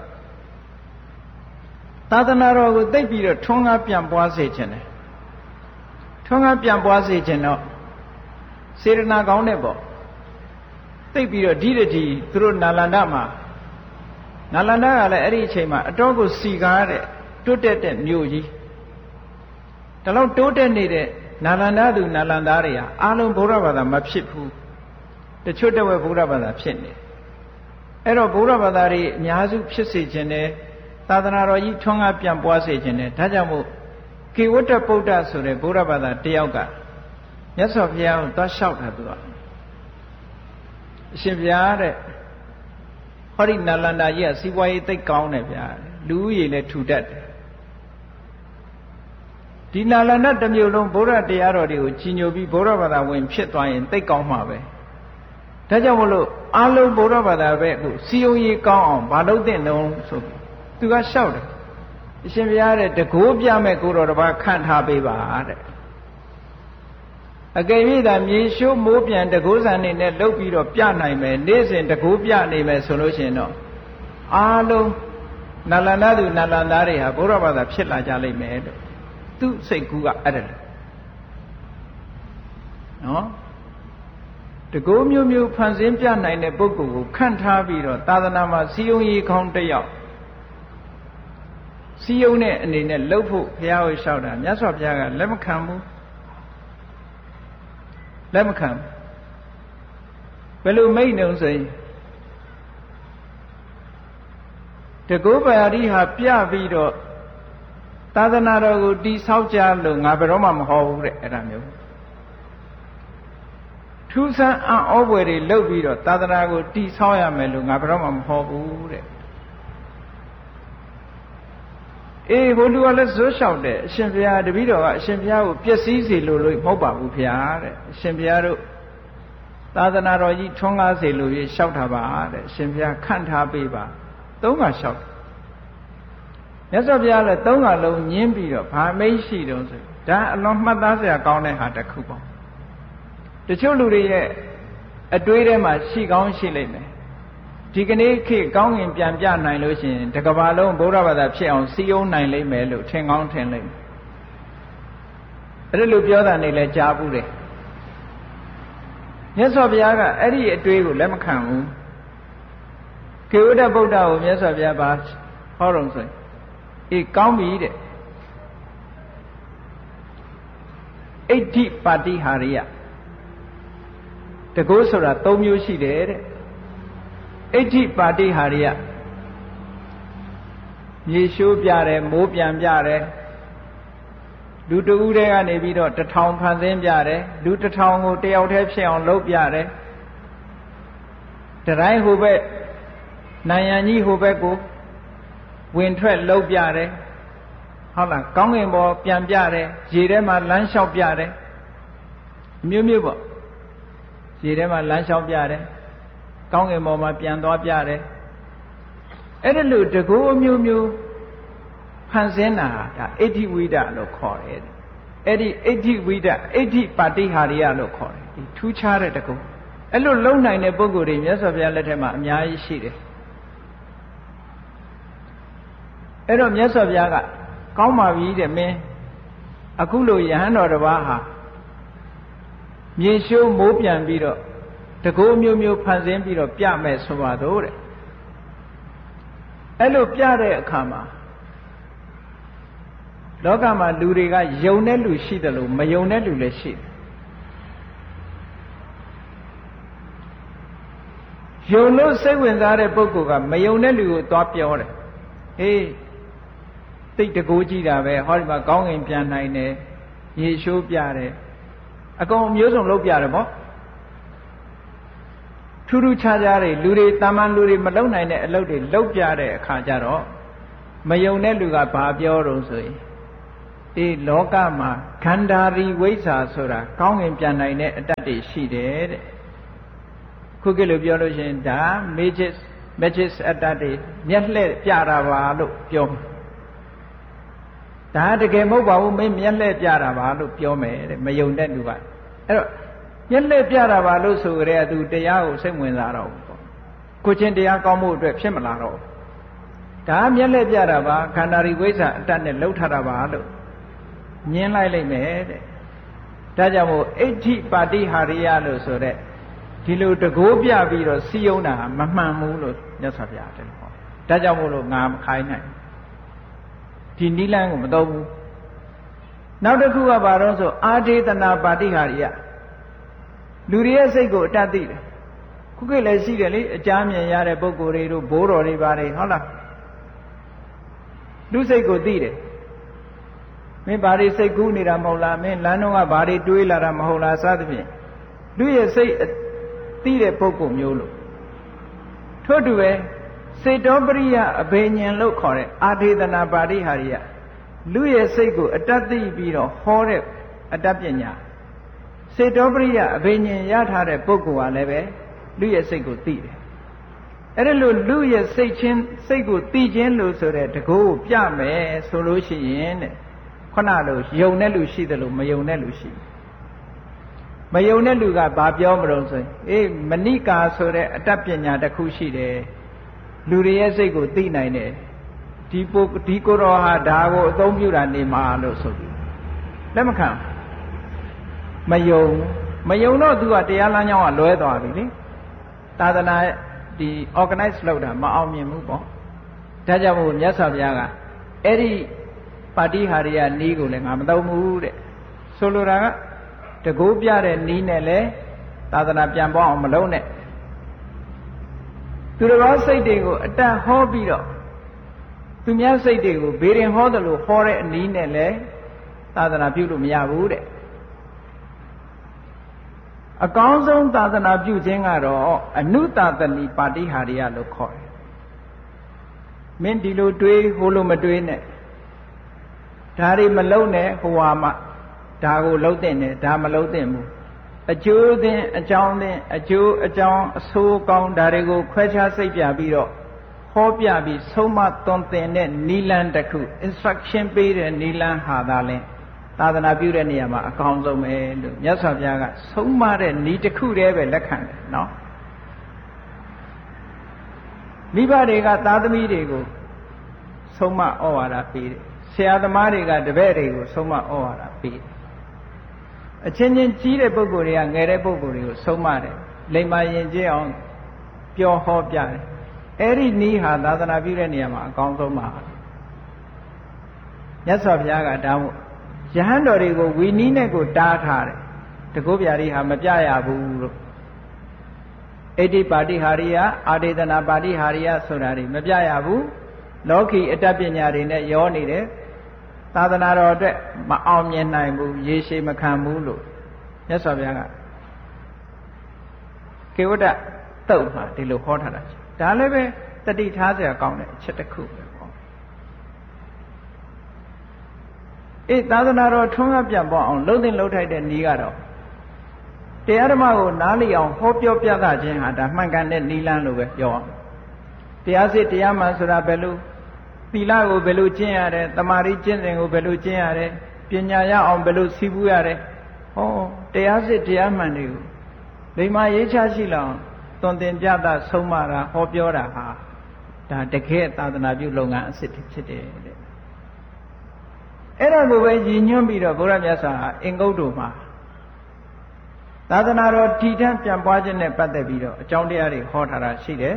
သာသနာတော်ကိုသိပြီးတော့ထွန်းကားပြန်ပွားစေခြင်းတယ်ထွန်းကားပြန်ပွားစေခြင်းတော့စေရနာကောင်းတဲ့ပေါ့သိပြီးတော့ဒီတည်းသူတို့နာလန္ဒမှာနာလန္ဒကလည်းအဲ့ဒီအချိန်မှာအတော်ကိုစီကားတဲ့တွတ်တက်တဲ့မြို့ကြီးဒါလောက်တိုးတက်နေတဲ့နာလန္ဒသူနာလန္ဒတွေဟာအားလုံးဘုရားဘာသာမဖြစ်ဘူးတချို့တဝက်ဘုရားဘာသာဖြစ်နေအဲ့တော့ဘုရားဘာသာတွေအများစုဖြစ်စေခြင်းနဲ့သာသနာတော်ကြီးထွန်းကားပြန်ပွားစေခြင်းနဲ့ဒါကြောင့်မို့ကေဝတ္တဗုဒ္ဓဆိုတဲ့ဘုရားဘာသာတယောက်ကမြတ်စွာဘုရားကိုသွားလျှောက်တာသူကအရှင်ဘုရားတဲ့ဟောဒီနာလန္ဒာကြီးကစီးပွားရေးသိကောင်းတယ်ဗျာလူဦးရေလည်းထူတတ်တယ်ဒီနာလန္ဒတစ်မျိုးလုံးဘုရားတရားတော်တွေကိုကြီးညိုပြီးဘုရားဘာသာဝင်ဖြစ်သွားရင်သိကောင်းမှာပဲဒါကြောင့်မလို့အလုံးဘုရားဘာသာပဲအခုစီယုံရေးကောင်းအောင်မလုပ်သင့်တော့ဆိုပြီးသူကလျှောက်တယ်အရှင်ဘုရားတဲ့တကိုးပြမဲ့ကိုတော်တစ်ပါးခန့်ထားပေးပါတဲ့အကယ်၍သာမြေရှိုးမိုးပြန်တကိုးဆန်နေနဲ့လှုပ်ပြီးတော့ပြနိုင်မယ်နေ့စဉ်တကိုးပြနေမယ်ဆိုလို့ရှိရင်တော့အားလုံးနာလန္ဒသူနာလန္ဒတွေဟာဘုရားဘာသာဖြစ်လာကြလိမ့်မယ်လို့သူစိတ်ကူးကအဲ့ဒါနော်တကိုးမျိုးမျိုးဖန်ဆင်းပြနိုင်တဲ့ပုဂ္ဂိုလ်ကိုခန့်ထားပြီးတော့သာသနာမှာစီယုံရေးကောင်းတစ်ယောက်စီယုံတဲ့အနေနဲ့လှုပ်ဖို့ဘုရားကိုလျှောက်တာမြတ်စွာဘုရားကလက်မခံဘူးလက်မခံဘယ်လိုမိတ်နှုံဆိုရင်တကုပ္ပယာတိဟာပြပြီးတော့သာသနာတော်ကိုတိဆောက်ကြလို့ငါဘယ်တော့မှမဟောဘူးတဲ့အဲ့ဒါမျိုးထူးဆန်းအံ့ဩဖွယ်တွေလုပ်ပြီးတော့သာသနာကိုတိဆောက်ရမယ်လို့ငါဘယ်တော့မှမဟောဘူးတဲ့အေးဘုလူကလည်းဇွတ်လျှောက်တယ်အရှင်ဘုရားတပည့်တော်ကအရှင်ဘုရားကိုပျက်စီးစေလို့မဟုတ်ပါဘူးဘုရားတဲ့အရှင်ဘုရားတို့သာသနာတော်ကြီးထွန်းကားစေလို့ရလျှောက်တာပါတဲ့အရှင်ဘုရားခန့်ထားပေးပါသုံးခါလျှောက်မြတ်စွာဘုရားလည်းသုံးခါလုံးညင်းပြီးတော့ဘာမိတ်ရှိတုံးဆိုဒါအလွန်မှတ်သားစရာကောင်းတဲ့ဟာတစ်ခုပေါ့တချို့လူတွေရဲ့အတွေးထဲမှာရှိကောင်းရှိလိမ့်မယ်ဒီကနေ့ခေတ်ကောင်းငင်ပြန်ပြနိုင်လို့ရှိရင်တကဘာလုံးဗုဒ္ဓဘာသာဖြစ်အောင်စီယုံနိုင်လိမ့်မယ်လို့ထင်ကောင်းထင်လိမ့်မယ်အဲ့လိုပြောတာနေလဲကြားဘူးတယ်မြတ်စွာဘုရားကအဲ့ဒီအတွေးကိုလက်မခံဘူးကေဝတ္တဗုဒ္ဓကိုမြတ်စွာဘုရားပါဟောတော်ဆိုရင်အေးကောင်းပြီတဲ့အဋ္ဌိပါတိဟာရိယတကုဆိုတာ၃မျိုးရှိတယ်တဲ့အဋ္ဌိပါတိဟာရိယမြေရှိုးပြတယ်မိုးပြန်ပြတယ်လူတဦးတည်းကနေပြီးတော့1000ဖန်ဆင်းပြတယ်လူ1000ကိုတယောက်တည်းဖြစ်အောင်လုပ်ပြတယ်တတိုင်းဟိုဘက်နိုင်ရန်ကြီးဟိုဘက်ကိုဝင်ထွက်လုပ်ပြတယ်ဟုတ်လားကောင်းကင်ဘောပြန်ပြတယ်ရေထဲမှာလမ်းလျှောက်ပြတယ်မျိုးမျိုးပေါ့ရေထဲမှာလမ်းလျှောက်ပြတယ်ကောင်းကင်ဘောမှာပြန်သွားပြတယ်အဲ့ဒါလို့တကူအမျိုးမျိုးဖန်ဆင်းတာဒါအဋ္ဌိဝိဒလို့ခေါ်တယ်အဲ့ဒီအဋ္ဌိဝိဒအဋ္ဌိပါတိဟာရိယလို့ခေါ်တယ်ဒီထူးခြားတဲ့တကူအဲ့လိုလုံနိုင်တဲ့ပုဂ္ဂိုလ်တွေမြတ်စွာဘုရားလက်ထက်မှာအများကြီးရှိတယ်အဲ့တော့မြတ်စွာဘုရားကကောင်းပါပြီတဲ့မင်းအခုလိုယဟန်တော်တစ်ပါးဟာမြေရှိုးမိုးပြန်ပြီးတော့တကူမျိုးမျိုးဖန်ဆင်းပြီးတော့ပြမယ်ဆိုပါတော့တဲ့အဲ့လိုပြတဲ့အခါမှာလောကမှာလူတွေကယုံတဲ့လူရှိတယ်လို့မယုံတဲ့လူလည်းရှိတယ်ယုံလို့စိတ်ဝင်စားတဲ့ပုဂ္ဂိုလ်ကမယုံတဲ့လူကိုသွားပြောတယ်ဟေးသိတကူကြည့်တာပဲဟောဒီမှာကောင်းငင်ပြန်နိုင်တယ်ရေရှိုးပြတယ်အကုန်မျိုးစုံလုပ်ပြတယ်ပေါ့ထူးထူးခြားခြားတွေလူတွေတာမန်လူတွေမလုပ်နိုင်တဲ့အလုပ်တွေလုပ်ပြတဲ့အခါကျတော့မယုံတဲ့လူကဘာပြောတော့ဆိုရင်ဒီလောကမှာခန္ဓာရီဝိဇ္ဇာဆိုတာကောင်းငင်ပြန်နိုင်တဲ့အတ္တတွေရှိတယ်တဲ့ခုခေတ်လိုပြောလို့ရှိရင်ဒါ magic အတ္တတွေမျက်လှည့်ပြတာပါလို့ပြောမှာဒါတကယ်မဟုတ်ပါဘူးမင်းမျက်လှည့်ပြတာပါလို့ပြောမယ်တဲ့မယုံတဲ့လူကအဲ့တော့မျက်လှည့်ပြတာပါလို့ဆိုကြတဲ့သူတရားကိုစိတ်ဝင်စားတော့ဘူးပေါ့ကိုချင်းတရားကောင်းမှုအတွက်ဖြစ်မလာတော့ဒါမျက်လှည့်ပြတာပါခန္ဓာရီဝိဇ္ဇာအတ္တနဲ့လှုပ်ထားတာပါလို့ညင်းလိုက်လိုက်မယ်တဲ့ဒါကြောင့်မို့အဋ္ဌိပါတိဟာရိယလို့ဆိုတဲ့ဒီလိုတကိုးပြပြီးတော့စီယုံတာမမှန်ဘူးလို့မြတ်စွာဘုရားတယ်ဟောဒါကြောင့်မို့လို့ငါမခိုင်းနိုင်ဒီနိလန်းကိုမတော်ဘူးနောက်တစ်ခုကဘာလို့ဆိုအာဒေသနာပါတိဟာရိယလူတွေရဲ့စိတ်ကိုအတတ်သိတယ်ခုခေတ်လည်းရှိတယ်လေအကြမ်းမြင်ရတဲ့ပုဂ္ဂိုလ်တွေတို့ဘိုးတော်တွေပါတယ်ဟုတ်လားလူစိတ်ကိုသိတယ်မင်းဘာတွေစိတ်ကူးနေတာမဟုတ်လားမင်းလမ်းတော့ကဘာတွေတွေးလာတာမဟုတ်လားစသဖြင့်လူရဲ့စိတ်သိတဲ့ပုဂ္ဂိုလ်မျိုးလို့ထို့တူပဲစေတောပရိယအဘိညာဉ်လို့ခေါ်တဲ့အာဒေသနာပါတိဟာရိယလူရဲ့စိတ်ကိုအတတ်သိပြီးတော့ဟောတဲ့အတ္တပညာစေတောပရိယအဘိညာဉ်ရထားတဲ့ပုဂ္ဂိုလ်ကလည်းပဲလူရဲ့စိတ်ကိုသိတယ်အဲ့ဒါလို့လူရဲ့စိတ်ကိုသိခြင်းလို့ဆိုတဲ့တကိုးကိုပြမယ်ဆိုလို့ရှိရင်တဲ့ခုနလိုယုံတဲ့လူရှိတယ်လို့မယုံတဲ့လူရှိမယုံတဲ့လူကဘာပြောမလို့ဆိုရင်အေးမဏိကာဆိုတဲ့အတ္တပညာတစ်ခုရှိတယ်လူတွေရဲ့စိတ်ကိုသိနိုင်တယ်ဒီကိုယ်တော်ဟာဒါကိုအသုံးပြုတာနေမှာလို့ဆိုပြီးလက်မခံမယုံတော့သူကတရားလမ်းကြောင်းကလွဲသွားပြီလေသာသနာဒီ organize လုပ်တာမအောင်မြင်ဘူးပေါ့ဒါကြောင့်မို့မြတ်စွာဘုရားကအဲ့ဒီပါတိဟာရိယနီးကိုလည်းငါမသုံးဘူးတဲ့ဆိုလိုတာကတကိုးပြတဲ့နီးနဲ့လည်းသာသနာပြန်ပေါအောင်မလုံးနဲ့သူတော်စိတ်တွေကိုအတတ်ဟောပြီးတော့သူများစိတ်တွေကိုဘေးရင်ဟောတယ်လို့ဟောတဲ့အနီးနဲ့လည်းသာသနာပြုလို့မရဘူးတဲ့အကောင်းဆုံးသာသနာပြုခြင်းကတော့အနုသာသနိပါတိဟာရိယလို့ခေါ်တယ်မင်းဒီလိုတွေးဟိုလိုမတွေးနဲ့ဒါတွေမလုံးနဲ့ဟိုဟာမှဒါကိုလုံးတဲ့နဲ့ဒါမလုံးတဲ့ဘူးအကျိုးသင်အကြောင်းသင်အကျိုးအကြောင်းအဆိုးကောင်းဒါတွေကိုခွဲခြားစိတ်ပြပြီးတော့ဟောပြပြီးဆုံးမသွန်သင်တဲ့နိလန်းတစ်ခု instruction ပေးတဲ့နိလန်းဟာသာလဲသာသနာပြုတဲ့နေရာမှာအကောင်းဆုံးပဲလို့မြတ်စွာဘုရားကဆုံးမတဲ့ဤတစ်ခုတည်းပဲလက်ခံတယ်နော်မိဘတွေကသားသမီးတွေကိုဆုံးမဩဝါဒပေးတယ်ဆရာသမားတွေကတပည့်တွေကိုဆုံးမဩဝါဒပေးတယ်အချင်းချင်းကြီးတဲ့ပုဂ္ဂိုလ်တွေကငယ်တဲ့ပုဂ္ဂိုလ်တွေကိုဆုံးမတယ်လိမ္မာရင်ကျအောင်ပြောဟောပြတယ်အဲ့ဒီနည်းဟာသာသနာပြုတဲ့နေရာမှာအကောင်းဆုံးပါမြတ်စွာဘုရားကဒါမို့ယဟန်တော်တွေကိုဝီနီးနဲ့ကိုတားထားတယ်တကုဗျာတိဟာမပြရဘူးလို့အဋ္ဌိပါတိဟာရိယအာဒေသနာပါတိဟာရိယဆိုတာတွေမပြရဘူးလောကီအတ္တပညာတွေနဲ့ရောနေတယ်သာသနာတော်အတွက်မအောင်မြင်နိုင်ဘူးရေရှည်မခံဘူးလို့မြတ်စွာဘုရားကကေဝတ္တတုတ်မှာဒီလိုဟောထားတာဒါလည်းပဲတတိထားစရာကောင်းတဲ့အချက်တစ်ခုပဲပေါ့အေးသာသနာတော်ထွန်းကားပြန်ပေါ်အောင်လှုပ်တဲ့လှုပ်ထိုက်တဲ့နည်းကတော့တရားဓမ္မကိုနားလည်အောင်ဟောပြောပြသခြင်းဟာဒါမှန်ကန်တဲ့နည်းလမ်းလို့ပဲပြောအောင်တရားစစ်တရားမှန်ဆိုတာဘယ်လိုသီလကိုဘယ်လိုကျင့်ရတယ်တမာရီကျင့်စဉ်ကိုဘယ်လိုကျင့်ရတယ်ပညာရအောင်ဘယ်လိုစီးပူးရတယ်ဟောတရားစစ်တရားမှန်တွေကိုလိမ္မာရေးချရှိလောက်သွန်သင်ပြသဆုံးမတာဟောပြောတာဟာဒါတကယ်သာသနာပြုလုပ်ငန်းအစစ်ဖြစ်တယ်တဲ့အဲ့ဒါကိုပဲရည်ညွှန်းပြီးတော့ဘုရားမြတ်စွာဟာအင်္ဂုတ္တမှာသာသနာတော်တည်ထံပြန်ပွားခြင်းနဲ့ပတ်သက်ပြီးတော့အကြောင်းတရားတွေဟောထားတာရှိတယ်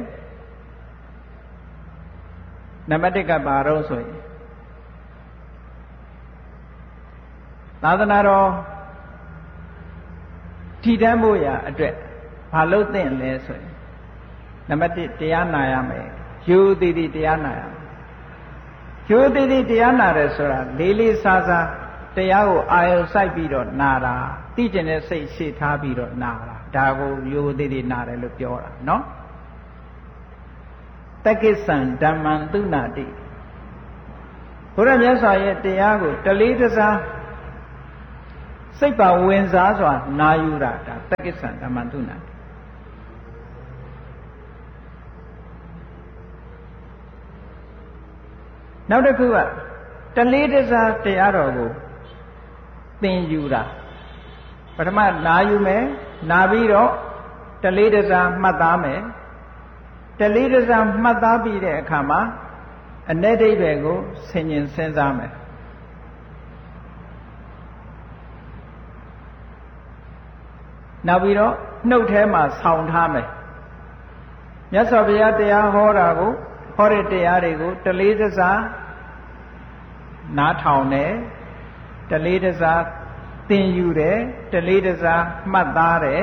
နံပါတ်1ကဘာတော့ဆိုရင်သာသနာတော်တည်ထံဖို့ရာအတွက်ဘာလို့သင့်လဲဆိုရင်နံပါတ်1တရားနာရမယ်ယူသည်သည်တရားနာရမယ်ယူသည်သည်တရားနာတယ်ဆိုတာလေးလေးစားစားတရားကိုအာရုံစိုက်ပြီးတော့နာတာသိကျင်တဲ့စိတ်ရှေ့ထားပြီးတော့နာတာဒါကိုယူသည်သည်နာတယ်လို့ပြောတာနော်တက္ကိသံဓမ္မံသုနာတိဘုရားမြတ်စွာရဲ့တရားကိုတလေးတစားစိတ်ပါဝင်စားစွာနာယူတာဒါတက္ကိစ္စံဓမ္မတုနာနောက်တစ်ခုကတလေးတစားတရားတော်ကိုသင်ယူတာပထမနာယူမယ်နာပြီးတော့တလေးတစားမှတ်သားမယ်တလေးတစားမှတ်သားပြီးတဲ့အခါမှာအ내ဒိဋ္ဌိကိုဆင်ញင်စဉ်းစားမယ်နောက်ပြီးတော့နှုတ်ထဲမှာဆောင်းထားမယ်မြတ်စွာဘုရားတရားဟောတာကိုဟောတဲ့တရားတွေကိုတလေးတစားနားထောင်တယ်တလေးတစားသင်ယူတယ်တလေးတစားမှတ်သားတယ်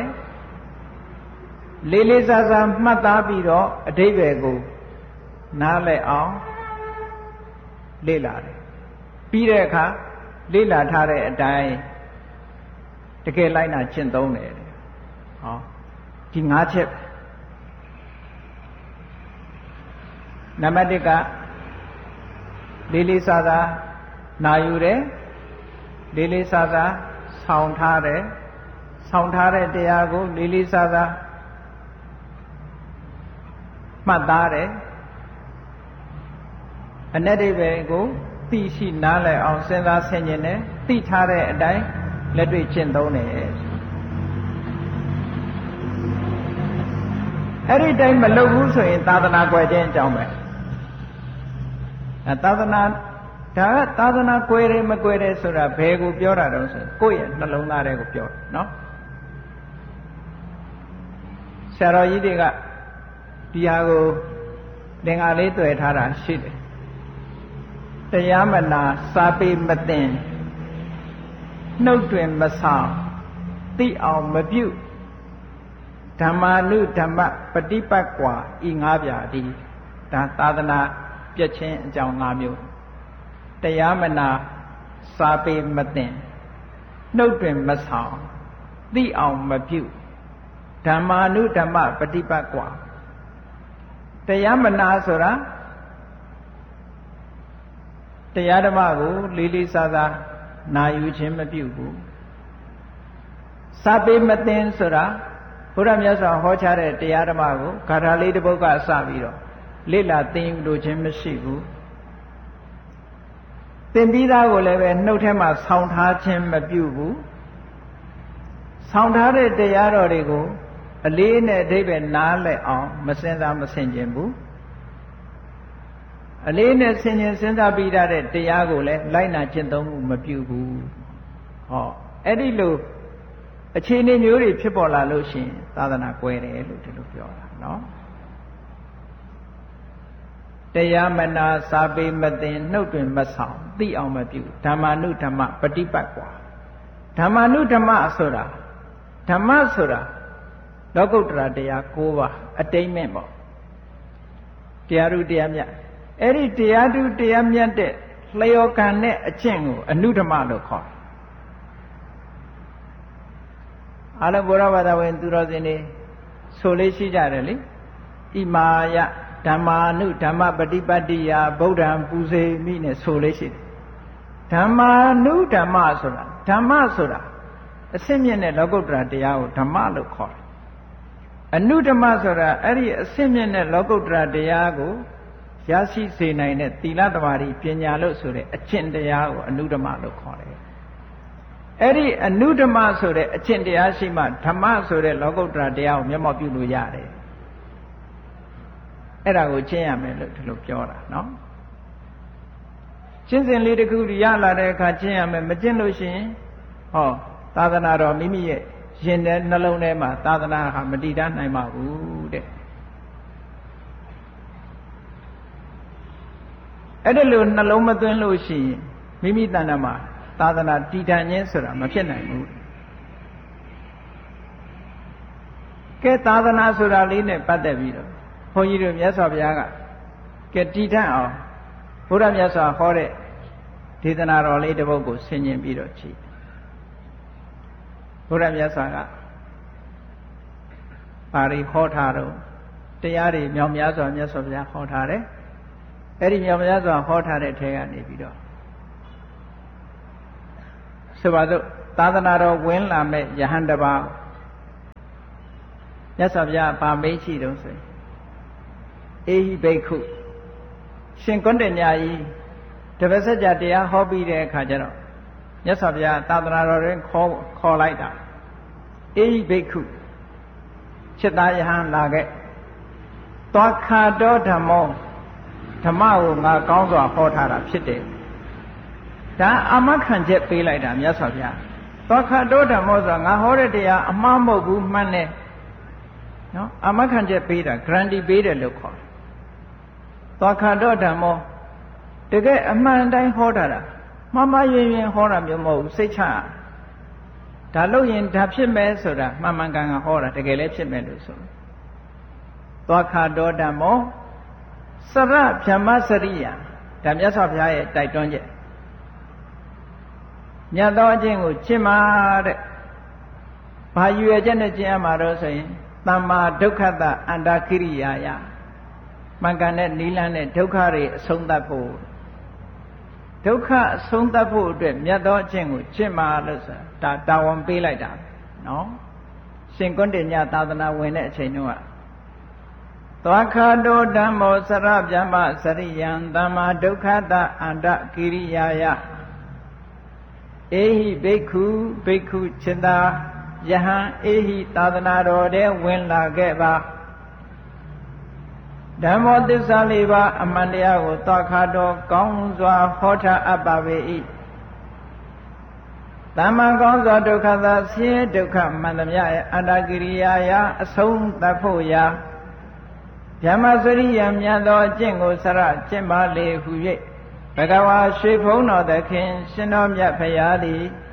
လေးလေးစားစားမှတ်သားပြီးတော့အဓိပ္ပာယ်ကိုနားလည်အောင်လေ့လာတယ်ပြီးတဲ့အခါလေ့လာထားတဲ့အတိုင်းတကယ်လိုက်နာကျင့်သုံးတယ်ဟောဒီ၅ချက်နံပါတ်1ကလေးလေးစားစားနာယူတယ်လေးလေးစားစားဆောင်းထားတယ်ဆောင်းထားတဲ့တရားကိုလေးလေးစားစားမှတ်သားတယ်အ내ဒိဋ္ဌိကိုသိရှိနားလည်အောင်စဉ်းစားဆင်ခြင်တယ်သိထားတဲ့အတိုင်းလက်တွေ့ကျင့်သုံးတယ်အဲ့ဒီတိုင်းမလုပ်ဘူးဆိုရင်သာသနာကွယ်ခြင်းအကြောင်းပဲသာသနာဒါကသာသနာကွယ်တယ်မကွယ်တယ်ဆိုတာဘယ်ကိုပြောတာတုံးဆိုကိုယ့်ရဲ့နှလုံးသားထဲကိုပြောတယ်နော်ဆရာတော်ကြီးတွေကဒီဟာကိုသင်္ဃာလေးတွေ့ထားတာရှိတယ်တရားမနာစာပေမသိနှုတ်တွင်မဆောင်သိအောင်မပြုဓမ္မာနုဓမ္မပฏิပတ်ကွာဤ၅ပြာဒီဒါသာသနာပြည့်ခြင်းအကြောင်း၅မျိုးတရားမနာစာပေမသိနှုတ်တွင်မဆောင်သိအောင်မပြုဓမ္မာနုဓမ္မပฏิပတ်ကွာတရားမနာဆိုတာတရားဓမ္မကိုလေးလေးစားစားနာယူခြင်းမပြုဘူးစာပေမသိဆိုတာဘုရားမြတ်စွာဟောကြားတဲ့တရားဓမ္မကိုဂါထာလေးတစ်ပုဒ်ကစပြီးတော့လေ့လာသင်ယူလို့ခြင်းမရှိဘူးသင်ပြီးသားကိုလည်းပဲနှုတ်ထဲမှာဆောင်းထားခြင်းမပြုဘူးဆောင်းထားတဲ့တရားတော်တွေကိုအလေးနဲ့အဓိပ္ပာယ်နားလည်အောင်မစင်စားမဆင်ခြင်ဘူးအလေးနဲ့ဆင်ခြင်စဉ်းစားပြီးတဲ့တရားကိုလည်းလိုက်နာကျင့်သုံးမှုမပြုဘူးဟောအဲ့ဒီလိုအခြေအနေမျိုးတွေဖြစ်ပေါ်လာလို့ရှိရင်သာသနာကွယ်တယ်လို့ဒီလိုပြောတာနော်တရားမနာစာပေမသိနှုတ်တွင်မဆောင်သိအောင်မပြုဓမ္မာနုဓမ္မပฏิပတ်ကွာဓမ္မာနုဓမ္မဆိုတာဓမ္မဆိုတာလောကုတ္တရာတရား၉ပါးအတိမ့်မဲ့ပေါ့တရားဓုတရားမြတ်အဲ့ဒီတရားဓုတရားမြတ်တဲ့လျော်ကံနဲ့အကျင့်ကိုအနုဓမ္မလို့ခေါ်တယ်အားလုံးဘုရားဘာသာဝင်သူတော်စင်တွေဆိုလေးရှိကြတယ်လေဣမာယဓမ္မာနုဓမ္မပฏิပတ်တိယဗုဒ္ဓံပူဇေမိနဲ့ဆိုလေးရှိတယ်ဓမ္မာနုဓမ္မဆိုတာဓမ္မဆိုတာအစစ်မြင့်တဲ့လောကုတ္တရာတရားကိုဓမ္မလို့ခေါ်တယ်အနုဓမ္မဆိုတာအဲ့ဒီအစစ်မြင့်တဲ့လောကုတ္တရာတရားကိုရရှိစေနိုင်တဲ့သီလသမာဓိပညာလို့ဆိုတဲ့အကျင့်တရားကိုအနုဓမ္မလို့ခေါ်တယ်အဲ့ဒီအနုဓမ္မဆိုတဲ့အကျင့်တရားရှိမှဓမ္မဆိုတဲ့လောကုတ္တရာတရားကိုမျက်မှောက်ပြုလို့ရတယ်အဲ့ဒါကိုကျင့်ရမယ်လို့ဒီလိုပြောတာနော်ကျင့်စဉ်လေးတစ်ခုရလာတဲ့အခါကျင့်ရမယ်မကျင့်လို့ရှိရင်ဟောသာသနာတော်မိမိရဲ့ရင်ထဲနှလုံးထဲမှာသာသနာဟာမတည်တတ်နိုင်ပါဘူးတဲ့အဲ့ဒါလို့နှလုံးမသွင်းလို့ရှိရင်မိမိတဏ္ဍာမှာသာသနာတည်တံ့ခြင်းဆိုတာမဖြစ်နိုင်ဘူးကဲသာသနာဆိုတာလေးနဲ့ပတ်သက်ပြီးတော့ဘုန်းကြီးတို့မြတ်စွာဘုရားကကဲတည်တံ့အောင်ဘုရားမြတ်စွာဟောတဲ့ဒေသနာတော်လေးတစ်ပုဒ်ကိုဆင်ခြင်ပြီးတော့ကြည့်ဘုရားမြတ်စွာကပါဠိဟောထားတော့တရားတွေမြောက်များစွာမြတ်စွာဘုရားဟောထားတယ်အဲ့ဒီမြောက်များစွာဟောထားတဲ့ထဲကနေပြီးတော့ဆိုပါစို့သာသနာတော်ဝင်လာမဲ့ယဟန်တစ်ပါးမြတ်စွာဘုရားဗာမေးရှိတော့ဆိုရင်အေဟိဘိက္ခုရှင်ကွန်းတညာကြီးတပည့်ဆက်ကြတရားဟောပြီးတဲ့အခါကျတော့မြတ်စွာဘုရားသာသနာတော်တွင်ခေါ်လိုက်တာအေဟိဘိက္ခုจิตายဟံလာခဲ့သွားခါတော်ဓမ္မောဓမ္မကိုငါကောင်းစွာဟောထားတာဖြစ်တယ်ဒါအာမခံချက်ပေးလိုက်တာမြတ်စွာဘုရားသွားခါတော်ဓမ္မောဆိုတာငါဟောတဲ့တရားအမှားမဟုတ်ဘူးမှန်တယ်နော်အာမခံချက်ပေးတာ guarantee ပေးတယ်လို့ခေါ်တယ်သွားခါတော်ဓမ္မောတကယ်အမှန်တိုင်းဟောတာမှားမှားယွင်းယွင်းဟောတာမျိုးမဟုတ်ဘူးစိတ်ချဒါလို့ရင်ဒါဖြစ်မယ်ဆိုတာမှန်မှန်ကန်ကန်ဟောတာတကယ်လည်းဖြစ်မယ်လို့ဆိုသွားခါတော်ဓမ္မောစရဗြဟ္မစရိယဒါမြတ်စွာဘုရားရဲ့တိုက်တွန်းချက်မြတ်သောအကျင့်ကိုကျင့်ပါတဲ့ဘာယူရချက်နဲ့ကျင့်ရမှာတော့ဆိုရင်သမ္မာဒုက္ခတအန္တကိရိယာယမှန်ကန်တဲ့နိလန်းနဲ့ဒုက္ခတွေအဆုံးသတ်ဖို့ဒုက္ခအဆုံးသတ်ဖို့အတွက်မြတ်သောအကျင့်ကိုကျင့်ပါလို့ဆိုတာဒါတာဝန်ပေးလိုက်တာနော်ရှင်ကွန်းတညသာသနာဝင်တဲ့အချိန်တုန်းကသွားခါတောဓမ္မောစရဗြဟ္မစရိယံသမ္မာဒုက္ခတအန္တကိရိယာယအေဟိဘိက္ခုဘိက္ခုจิตာယဟံအေဟိသာသနာတော်ထဲဝင်လာခဲ့ပါဓမ္မောသစ္စာလေးပါးအမှန်တရားကိုသွားခါတော်ကောင်းစွာဟောထားအပ်ပါပေ၏သမ္မာကောင်းစွာဒုက္ခသာဆင်းရဲဒုက္ခမှန်သမျှရဲ့အန္တကိရိယာယအဆုံးသတ်ဖို့ရာဓမ္မစရိယမြတ်သောအကျင့်ကိုစရကျင့်ပါလေဟု၍ဘဂဝါရွှေဘုန်းတော်သခင်ရှင်တော်မြတ်ဖရာသည်